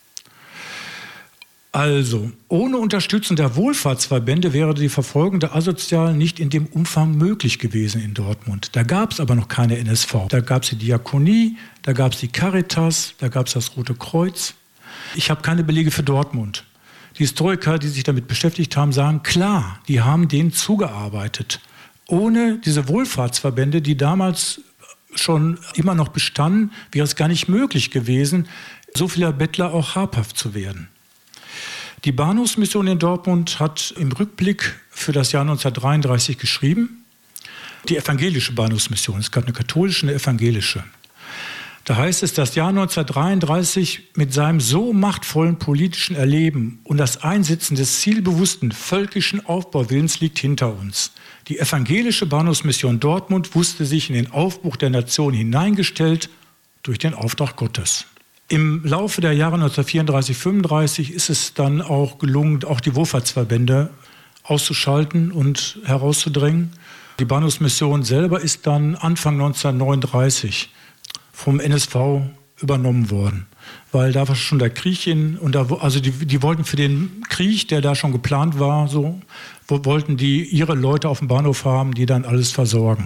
Also, ohne Unterstützung der Wohlfahrtsverbände wäre die Verfolgung der Asozialen nicht in dem Umfang möglich gewesen in Dortmund. Da gab es aber noch keine N S V. Da gab es die Diakonie, da gab es die Caritas, da gab es das Rote Kreuz. Ich habe keine Belege für Dortmund. Die Historiker, die sich damit beschäftigt haben, sagen, klar, die haben denen zugearbeitet. Ohne diese Wohlfahrtsverbände, die damals schon immer noch bestanden, wäre es gar nicht möglich gewesen, so vieler Bettler auch habhaft zu werden. Die Bahnhofsmission in Dortmund hat im Rückblick für das Jahr neunzehnhundertdreiunddreißig geschrieben, die evangelische Bahnhofsmission, es gab eine katholische und eine evangelische. Da heißt es, das Jahr neunzehnhundertdreiunddreißig mit seinem so machtvollen politischen Erleben und das Einsetzen des zielbewussten völkischen Aufbauwillens liegt hinter uns. Die evangelische Bahnhofsmission Dortmund wusste sich in den Aufbruch der Nation hineingestellt durch den Auftrag Gottes. Im Laufe der Jahre neunzehnhundertvierunddreißig fünfunddreißig ist es dann auch gelungen, auch die Wohlfahrtsverbände auszuschalten und herauszudrängen. Die Bahnhofsmission selber ist dann Anfang neunzehnhundertneununddreißig vom N S V übernommen worden, weil da war schon der Krieg in, und da, also die, die wollten für den Krieg, der da schon geplant war, so wo, wollten die ihre Leute auf dem Bahnhof haben, die dann alles versorgen.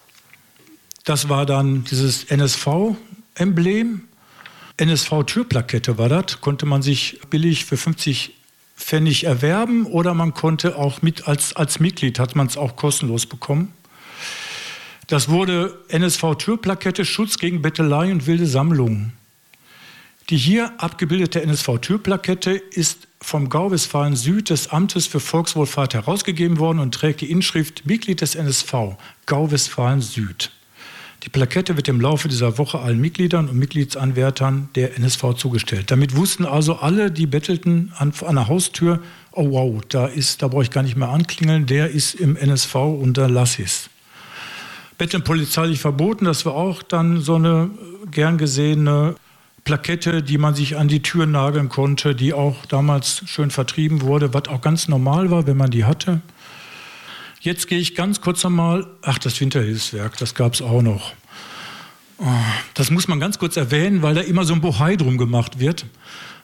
Das war dann dieses N S V-Emblem, N S V-Türplakette war das, konnte man sich billig für fünfzig Pfennig erwerben oder man konnte auch mit als, als Mitglied, hat man es auch kostenlos bekommen. Das wurde N S V-Türplakette Schutz gegen Bettelei und wilde Sammlungen. Die hier abgebildete N S V-Türplakette ist vom Gau Westfalen Süd des Amtes für Volkswohlfahrt herausgegeben worden und trägt die Inschrift Mitglied des N S V, Gau Westfalen Süd. Die Plakette wird im Laufe dieser Woche allen Mitgliedern und Mitgliedsanwärtern der N S V zugestellt. Damit wussten also alle, die bettelten an, an der Haustür, oh wow, da, ist, da brauche ich gar nicht mehr anklingeln, der ist im N S V und da lass ich's. Betteln polizeilich verboten, das war auch dann so eine gern gesehene Plakette, die man sich an die Tür nageln konnte, die auch damals schön vertrieben wurde, was auch ganz normal war, wenn man die hatte. Jetzt gehe ich ganz kurz nochmal, ach, das Winterhilfswerk, das gab es auch noch. Das muss man ganz kurz erwähnen, weil da immer so ein Bohai drum gemacht wird.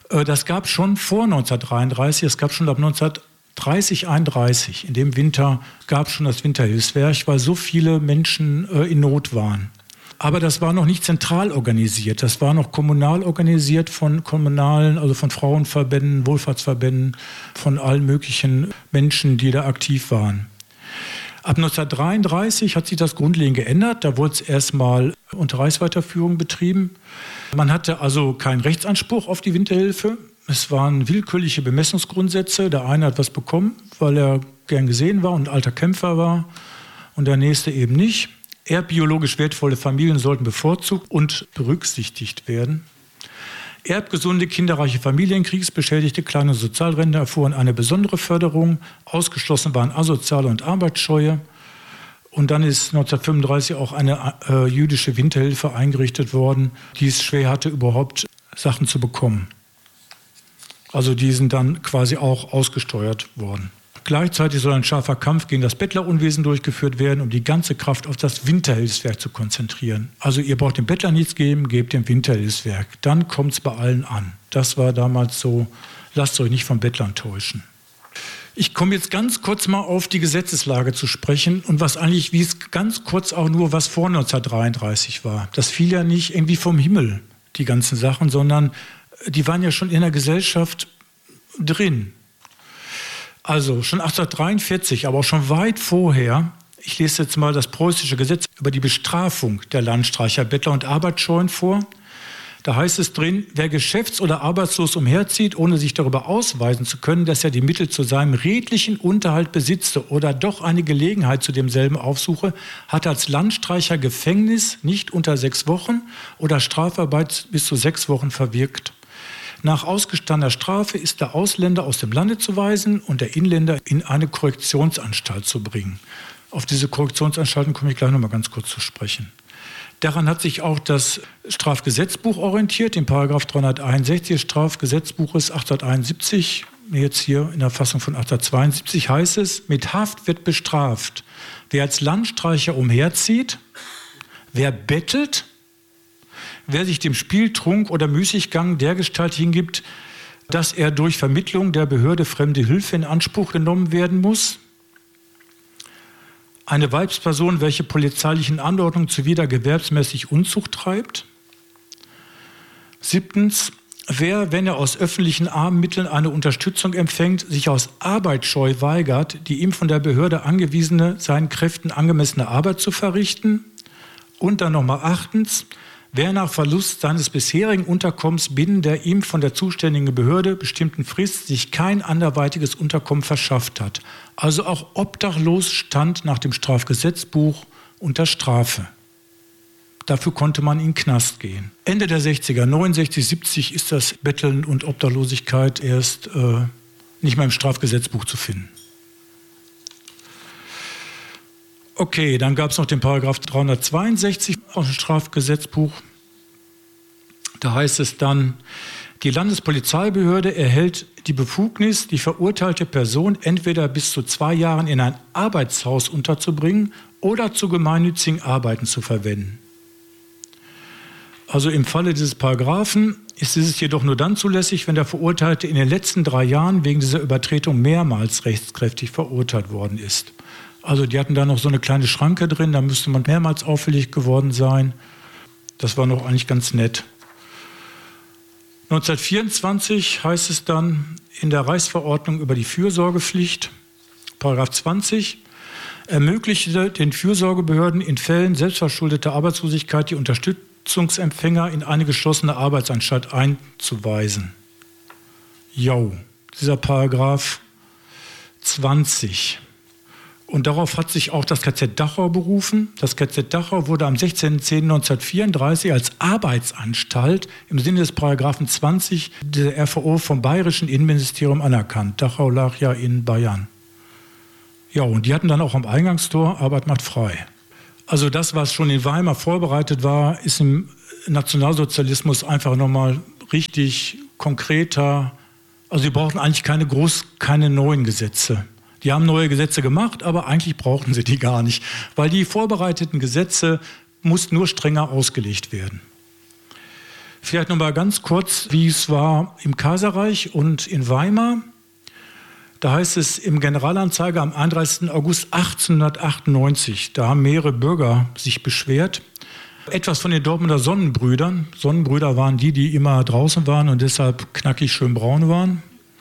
Das gab schon vor neunzehnhundertdreiunddreißig, es gab schon ab neunzehnhundertdreißig, einunddreißig. In dem Winter gab es schon das Winterhilfswerk, weil so viele Menschen in Not waren. Aber das war noch nicht zentral organisiert. Das war noch kommunal organisiert von kommunalen, also von Frauenverbänden, Wohlfahrtsverbänden, von allen möglichen Menschen, die da aktiv waren. Ab neunzehnhundertdreiunddreißig hat sich das grundlegend geändert. Da wurde es erstmal unter Reichsweiterführung betrieben. Man hatte also keinen Rechtsanspruch auf die Winterhilfe. Es waren willkürliche Bemessungsgrundsätze. Der eine hat was bekommen, weil er gern gesehen war und ein alter Kämpfer war, und der nächste eben nicht. Erbbiologisch wertvolle Familien sollten bevorzugt und berücksichtigt werden. Erbgesunde, kinderreiche Familien, kriegsbeschädigte, kleine Sozialrentner erfuhren eine besondere Förderung. Ausgeschlossen waren Asoziale und Arbeitsscheue. Und dann ist neunzehnhundertfünfunddreißig auch eine äh, jüdische Winterhilfe eingerichtet worden, die es schwer hatte, überhaupt Sachen zu bekommen. Also die sind dann quasi auch ausgesteuert worden. Gleichzeitig soll ein scharfer Kampf gegen das Bettlerunwesen durchgeführt werden, um die ganze Kraft auf das Winterhilfswerk zu konzentrieren. Also ihr braucht dem Bettler nichts geben, gebt dem Winterhilfswerk. Dann kommt es bei allen an. Das war damals so, lasst euch nicht vom Bettlern täuschen. Ich komme jetzt ganz kurz mal auf die Gesetzeslage zu sprechen und was eigentlich, wie es ganz kurz auch nur, was vor neunzehnhundertdreiunddreißig war. Das fiel ja nicht irgendwie vom Himmel, die ganzen Sachen, sondern die waren ja schon in der Gesellschaft drin. Also schon achtzehnhundertdreiundvierzig, aber auch schon weit vorher, ich lese jetzt mal das preußische Gesetz über die Bestrafung der Landstreicher, Bettler und Arbeitsscheuen vor. Da heißt es drin, wer geschäfts- oder arbeitslos umherzieht, ohne sich darüber ausweisen zu können, dass er die Mittel zu seinem redlichen Unterhalt besitze oder doch eine Gelegenheit zu demselben aufsuche, hat als Landstreicher Gefängnis nicht unter sechs Wochen oder Strafarbeit bis zu sechs Wochen verwirkt. Nach ausgestandener Strafe ist der Ausländer aus dem Lande zu weisen und der Inländer in eine Korrektionsanstalt zu bringen. Auf diese Korrektionsanstalten komme ich gleich noch mal ganz kurz zu sprechen. Daran hat sich auch das Strafgesetzbuch orientiert, in Paragraph dreihunderteinundsechzig des Strafgesetzbuches achtzehnhunderteinundsiebzig, jetzt hier in der Fassung von achtzehnhundertzweiundsiebzig, heißt es, mit Haft wird bestraft, wer als Landstreicher umherzieht, wer bettelt, wer sich dem Spiel, Trunk oder Müßiggang dergestalt hingibt, dass er durch Vermittlung der Behörde fremde Hilfe in Anspruch genommen werden muss, eine Weibsperson, welche polizeilichen Anordnungen zuwider gewerbsmäßig Unzucht treibt. Siebtens, wer, wenn er aus öffentlichen Armenmitteln eine Unterstützung empfängt, sich aus Arbeitsscheu weigert, die ihm von der Behörde angewiesene, seinen Kräften angemessene Arbeit zu verrichten. Und dann nochmal achtens, wer nach Verlust seines bisherigen Unterkommens binnen der ihm von der zuständigen Behörde bestimmten Frist sich kein anderweitiges Unterkommen verschafft hat, also auch obdachlos stand nach dem Strafgesetzbuch unter Strafe. Dafür konnte man in den Knast gehen. Ende der sechziger, neunundsechzig, siebzig ist das Betteln und Obdachlosigkeit erst äh, nicht mehr im Strafgesetzbuch zu finden. Okay, dann gab es noch den Paragraph dreihundertzweiundsechzig aus dem Strafgesetzbuch. Da heißt es dann, die Landespolizeibehörde erhält die Befugnis, die verurteilte Person entweder bis zu zwei Jahren in ein Arbeitshaus unterzubringen oder zu gemeinnützigen Arbeiten zu verwenden. Also im Falle dieses Paragraphen ist es jedoch nur dann zulässig, wenn der Verurteilte in den letzten drei Jahren wegen dieser Übertretung mehrmals rechtskräftig verurteilt worden ist. Also die hatten da noch so eine kleine Schranke drin, da müsste man mehrmals auffällig geworden sein. Das war noch eigentlich ganz nett. neunzehnhundertvierundzwanzig heißt es dann in der Reichsverordnung über die Fürsorgepflicht, Paragraph zwanzig, ermöglichte den Fürsorgebehörden in Fällen selbstverschuldeter Arbeitslosigkeit die Unterstützungsempfänger in eine geschlossene Arbeitsanstalt einzuweisen. Jo, dieser Paragraph zwanzig. Und darauf hat sich auch das K Z Dachau berufen. Das K Z Dachau wurde am sechzehnten zehnten neunzehnhundertvierunddreißig als Arbeitsanstalt im Sinne des Paragraphen zwanzig der R V O vom Bayerischen Innenministerium anerkannt. Dachau lag ja in Bayern. Ja, und die hatten dann auch am Eingangstor Arbeit macht frei. Also das, was schon in Weimar vorbereitet war, ist im Nationalsozialismus einfach nochmal richtig konkreter. Also sie brauchten eigentlich keine groß, keine neuen Gesetze. Die haben neue Gesetze gemacht, aber eigentlich brauchten sie die gar nicht, weil die vorbereiteten Gesetze mussten nur strenger ausgelegt werden. Vielleicht noch mal ganz kurz, wie es war im Kaiserreich und in Weimar. Da heißt es im Generalanzeiger am einunddreißigsten August achtzehnhundertachtundneunzig, da haben mehrere Bürger sich beschwert, etwas von den Dortmunder Sonnenbrüdern. Sonnenbrüder waren die, die immer draußen waren und deshalb knackig schön braun waren.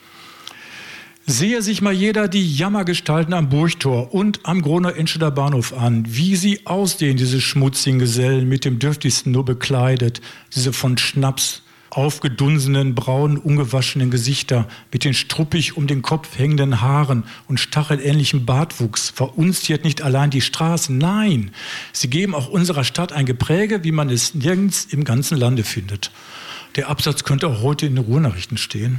Sehe sich mal jeder die Jammergestalten am Burgtor und am Gronau-Enscheder Bahnhof an, wie sie aussehen, diese schmutzigen Gesellen, mit dem dürftigsten nur bekleidet, diese von Schnaps aufgedunsenen, braunen, ungewaschenen Gesichter mit den struppig um den Kopf hängenden Haaren und stachelähnlichem Bartwuchs verunziert nicht allein die Straßen, nein, sie geben auch unserer Stadt ein Gepräge, wie man es nirgends im ganzen Lande findet. Der Absatz könnte auch heute in den Ruhrnachrichten stehen.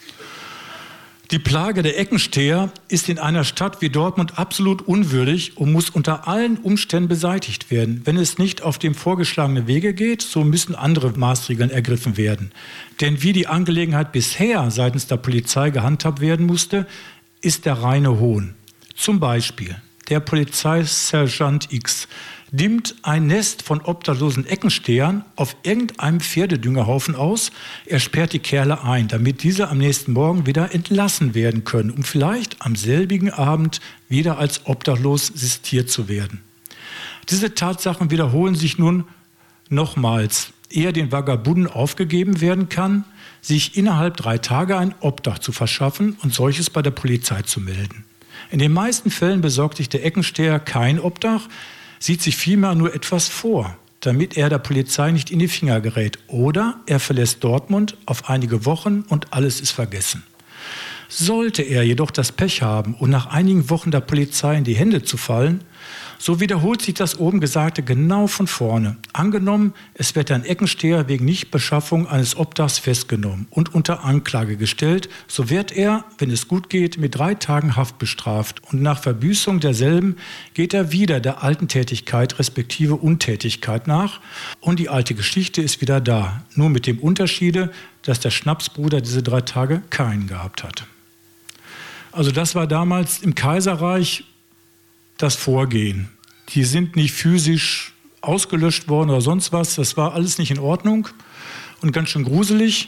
Die Plage der Eckensteher ist in einer Stadt wie Dortmund absolut unwürdig und muss unter allen Umständen beseitigt werden. Wenn es nicht auf dem vorgeschlagenen Wege geht, so müssen andere Maßregeln ergriffen werden. Denn wie die Angelegenheit bisher seitens der Polizei gehandhabt werden musste, ist der reine Hohn. Zum Beispiel der Polizeisergeant X dimmt ein Nest von obdachlosen Eckenstehern auf irgendeinem Pferdedüngerhaufen aus. Er sperrt die Kerle ein, damit diese am nächsten Morgen wieder entlassen werden können, um vielleicht am selbigen Abend wieder als obdachlos sistiert zu werden. Diese Tatsachen wiederholen sich nun nochmals, ehe den Vagabunden aufgegeben werden kann, sich innerhalb drei Tage ein Obdach zu verschaffen und solches bei der Polizei zu melden. In den meisten Fällen besorgt sich der Eckensteher kein Obdach, sieht sich vielmehr nur etwas vor, damit er der Polizei nicht in die Finger gerät. Oder er verlässt Dortmund auf einige Wochen und alles ist vergessen. Sollte er jedoch das Pech haben und nach einigen Wochen der Polizei in die Hände zu fallen, so wiederholt sich das oben Gesagte genau von vorne. Angenommen, es wird ein Eckensteher wegen Nichtbeschaffung eines Obdachs festgenommen und unter Anklage gestellt, so wird er, wenn es gut geht, mit drei Tagen Haft bestraft und nach Verbüßung derselben geht er wieder der alten Tätigkeit respektive Untätigkeit nach und die alte Geschichte ist wieder da, nur mit dem Unterschiede, dass der Schnapsbruder diese drei Tage keinen gehabt hat. Also das war damals im Kaiserreich das Vorgehen. Die sind nicht physisch ausgelöscht worden oder sonst was. Das war alles nicht in Ordnung und ganz schön gruselig.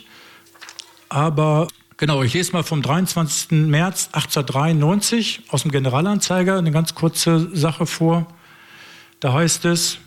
Aber genau, ich lese mal vom dreiundzwanzigsten März achtzehnhundertdreiundneunzig aus dem Generalanzeiger eine ganz kurze Sache vor. Da heißt es: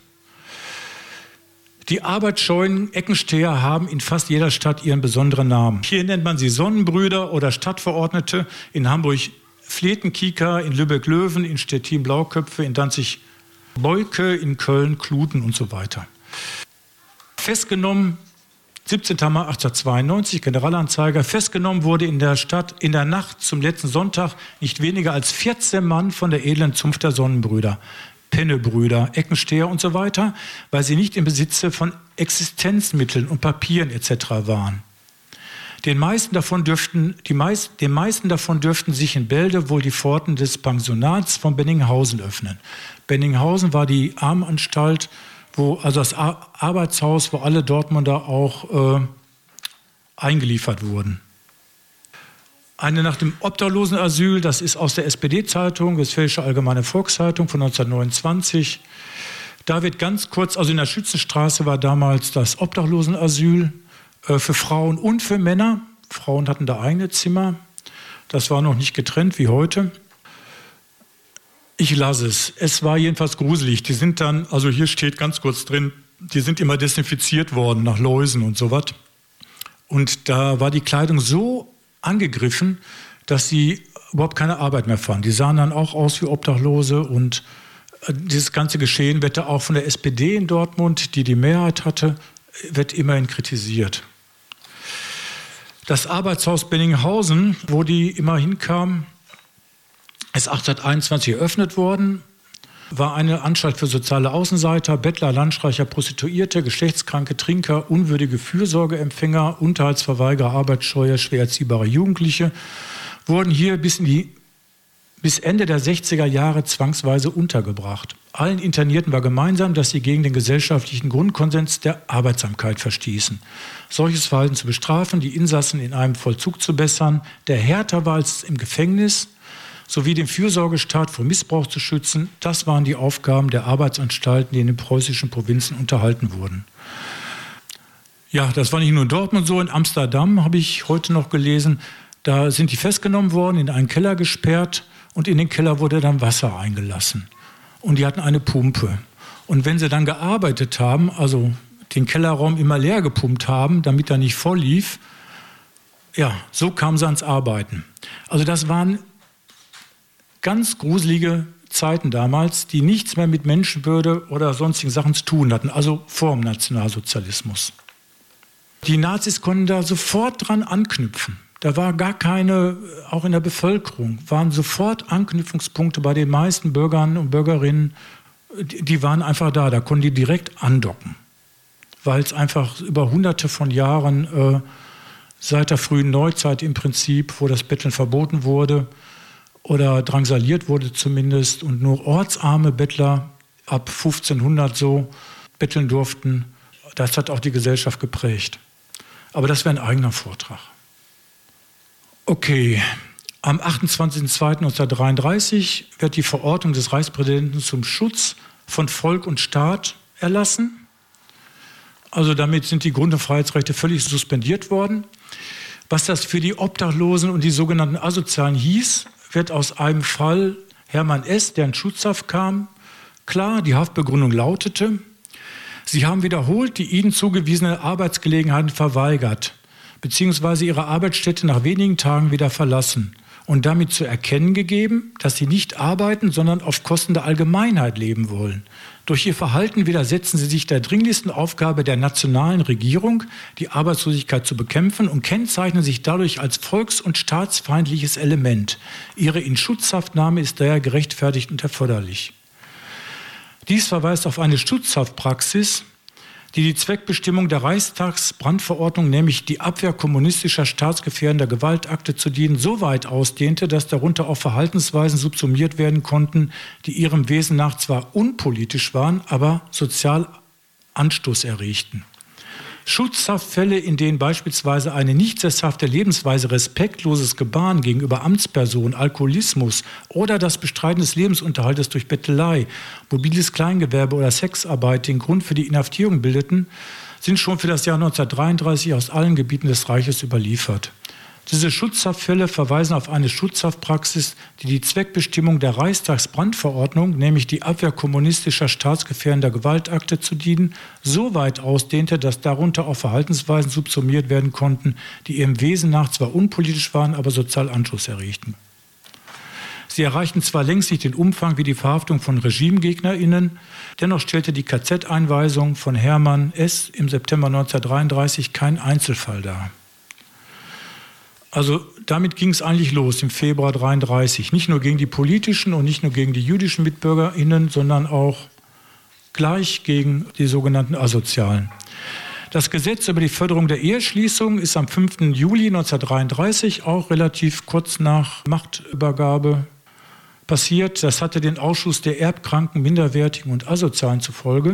Die arbeitsscheuen Eckensteher haben in fast jeder Stadt ihren besonderen Namen. Hier nennt man sie Sonnenbrüder oder Stadtverordnete, in Hamburg Fletenkieker, in Lübeck-Löwen, in Stettin Blauköpfe, in Danzig Beuke, in Köln Kluten und so weiter. Festgenommen, siebzehnten Mai achtzehnhundertzweiundneunzig, Generalanzeiger, festgenommen wurde in der Stadt in der Nacht zum letzten Sonntag nicht weniger als vierzehn Mann von der edlen Zunft der Sonnenbrüder, Pennebrüder, Eckensteher und so weiter, weil sie nicht im Besitze von Existenzmitteln und Papieren et cetera waren. Den meisten davon dürften, die meist, den meisten davon dürften sich in Bälde wohl die Pforten des Pensionats von Benninghausen öffnen. Benninghausen war die Armenanstalt, wo, also das Ar- Arbeitshaus, wo alle Dortmunder auch äh, eingeliefert wurden. Eine nach dem Obdachlosenasyl, das ist aus der S P D-Zeitung, Westfälische Allgemeine Volkszeitung von neunzehnhundertneunundzwanzig. Da wird ganz kurz, also in der Schützenstraße war damals das Obdachlosenasyl äh, für Frauen und für Männer. Frauen hatten da eigene Zimmer. Das war noch nicht getrennt wie heute. Ich lasse es. Es war jedenfalls gruselig. Die sind dann, also hier steht ganz kurz drin, die sind immer desinfiziert worden nach Läusen und sowas. Und da war die Kleidung so angegriffen, dass sie überhaupt keine Arbeit mehr fanden. Die sahen dann auch aus wie Obdachlose und dieses ganze Geschehen wird da auch von der S P D in Dortmund, die die Mehrheit hatte, wird immerhin kritisiert. Das Arbeitshaus Benninghausen, wo die immer hinkamen, ist achtzehnhunderteinundzwanzig eröffnet worden, war eine Anstalt für soziale Außenseiter, Bettler, Landstreicher, Prostituierte, Geschlechtskranke, Trinker, unwürdige Fürsorgeempfänger, Unterhaltsverweigerer, Arbeitsscheuer, schwer erziehbare Jugendliche, wurden hier bis, in die, bis Ende der sechziger Jahre zwangsweise untergebracht. Allen Internierten war gemeinsam, dass sie gegen den gesellschaftlichen Grundkonsens der Arbeitsamkeit verstießen. Solches Verhalten zu bestrafen, die Insassen in einem Vollzug zu bessern, der härter war als im Gefängnis, sowie den Fürsorgestaat vor Missbrauch zu schützen, das waren die Aufgaben der Arbeitsanstalten, die in den preußischen Provinzen unterhalten wurden. Ja, das war nicht nur in Dortmund so. In Amsterdam habe ich heute noch gelesen, da sind die festgenommen worden, in einen Keller gesperrt und in den Keller wurde dann Wasser eingelassen. Und die hatten eine Pumpe. Und wenn sie dann gearbeitet haben, also den Kellerraum immer leer gepumpt haben, damit er nicht voll lief, ja, so kamen sie ans Arbeiten. Also das waren ganz gruselige Zeiten damals, die nichts mehr mit Menschenwürde oder sonstigen Sachen zu tun hatten, also vor dem Nationalsozialismus. Die Nazis konnten da sofort dran anknüpfen. Da war gar keine, auch in der Bevölkerung, waren sofort Anknüpfungspunkte bei den meisten Bürgern und Bürgerinnen, die waren einfach da, da konnten die direkt andocken. Weil es einfach über hunderte von Jahren, äh, seit der frühen Neuzeit im Prinzip, wo das Betteln verboten wurde oder drangsaliert wurde zumindest und nur ortsarme Bettler ab fünfzehnhundert so betteln durften, das hat auch die Gesellschaft geprägt. Aber das wäre ein eigener Vortrag. Okay, am achtundzwanzigsten zweiten neunzehnhundertdreiunddreißig wird die Verordnung des Reichspräsidenten zum Schutz von Volk und Staat erlassen. Also damit sind die Grund- und Freiheitsrechte völlig suspendiert worden. Was das für die Obdachlosen und die sogenannten Asozialen hieß, wird aus einem Fall Hermann S., der in Schutzhaft kam, klar. Die Haftbegründung lautete: Sie haben wiederholt die ihnen zugewiesene Arbeitsgelegenheiten verweigert, beziehungsweise ihre Arbeitsstätte nach wenigen Tagen wieder verlassen und damit zu erkennen gegeben, dass sie nicht arbeiten, sondern auf Kosten der Allgemeinheit leben wollen. Durch ihr Verhalten widersetzen sie sich der dringlichsten Aufgabe der nationalen Regierung, die Arbeitslosigkeit zu bekämpfen, und kennzeichnen sich dadurch als volks- und staatsfeindliches Element. Ihre Inschutzhaftnahme ist daher gerechtfertigt und erforderlich. Dies verweist auf eine Schutzhaftpraxis, die die Zweckbestimmung der Reichstagsbrandverordnung, nämlich die Abwehr kommunistischer staatsgefährdender Gewaltakte zu dienen, so weit ausdehnte, dass darunter auch Verhaltensweisen subsumiert werden konnten, die ihrem Wesen nach zwar unpolitisch waren, aber sozial Anstoß erregten. Schutzhaftfälle, in denen beispielsweise eine nicht sesshafte Lebensweise, respektloses Gebaren gegenüber Amtspersonen, Alkoholismus oder das Bestreiten des Lebensunterhaltes durch Bettelei, mobiles Kleingewerbe oder Sexarbeit den Grund für die Inhaftierung bildeten, sind schon für das Jahr neunzehnhundertdreiunddreißig aus allen Gebieten des Reiches überliefert. Diese Schutzhaftfälle verweisen auf eine Schutzhaftpraxis, die die Zweckbestimmung der Reichstagsbrandverordnung, nämlich die Abwehr kommunistischer staatsgefährdender Gewaltakte zu dienen, so weit ausdehnte, dass darunter auch Verhaltensweisen subsumiert werden konnten, die ihrem Wesen nach zwar unpolitisch waren, aber sozial Anschluss erregten. Sie erreichten zwar längst nicht den Umfang wie die Verhaftung von RegimegegnerInnen, dennoch stellte die K Z-Einweisung von Hermann S. im September neunzehnhundertdreiunddreißig keinen Einzelfall dar. Also damit ging es eigentlich los im Februar neunzehnhundertdreiunddreißig. Nicht nur gegen die politischen und nicht nur gegen die jüdischen MitbürgerInnen, sondern auch gleich gegen die sogenannten Asozialen. Das Gesetz über die Förderung der Eheschließung ist am fünften Juli neunzehnhundertdreiunddreißig, auch relativ kurz nach Machtübergabe, passiert. Das hatte den Ausschluss der Erbkranken, Minderwertigen und Asozialen zur Folge,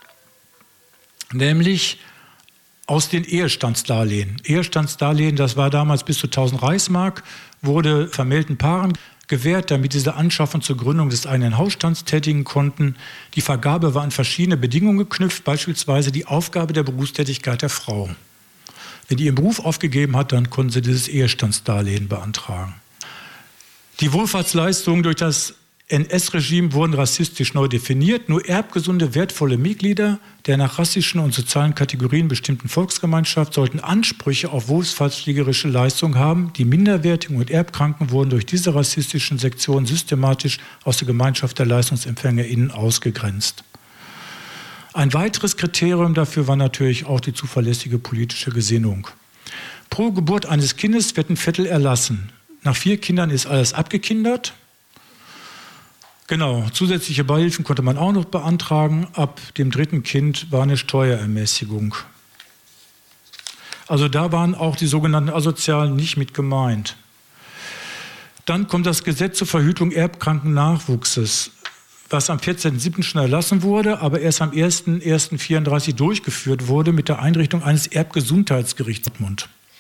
nämlich aus den Ehestandsdarlehen. Ehestandsdarlehen, das war damals bis zu tausend Reichsmark, wurde vermählten Paaren gewährt, damit diese Anschaffung zur Gründung des eigenen Hausstands tätigen konnten. Die Vergabe war an verschiedene Bedingungen geknüpft, beispielsweise die Aufgabe der Berufstätigkeit der Frau. Wenn die ihren Beruf aufgegeben hat, dann konnten sie dieses Ehestandsdarlehen beantragen. Die Wohlfahrtsleistungen durch das N S-Regime wurden rassistisch neu definiert. Nur erbgesunde, wertvolle Mitglieder der nach rassischen und sozialen Kategorien bestimmten Volksgemeinschaft sollten Ansprüche auf wohlfahrtspflegerische Leistungen haben. Die Minderwertigen und Erbkranken wurden durch diese rassistischen Sektionen systematisch aus der Gemeinschaft der LeistungsempfängerInnen ausgegrenzt. Ein weiteres Kriterium dafür war natürlich auch die zuverlässige politische Gesinnung. Pro Geburt eines Kindes wird ein Viertel erlassen. Nach vier Kindern ist alles abgekindert. Genau, zusätzliche Beihilfen konnte man auch noch beantragen. Ab dem dritten Kind war eine Steuerermäßigung. Also da waren auch die sogenannten Asozialen nicht mit gemeint. Dann kommt das Gesetz zur Verhütung erbkranken Nachwuchses, was am vierzehnten siebten schon erlassen wurde, aber erst am ersten ersten vierunddreißig durchgeführt wurde mit der Einrichtung eines Erbgesundheitsgerichts Dortmund.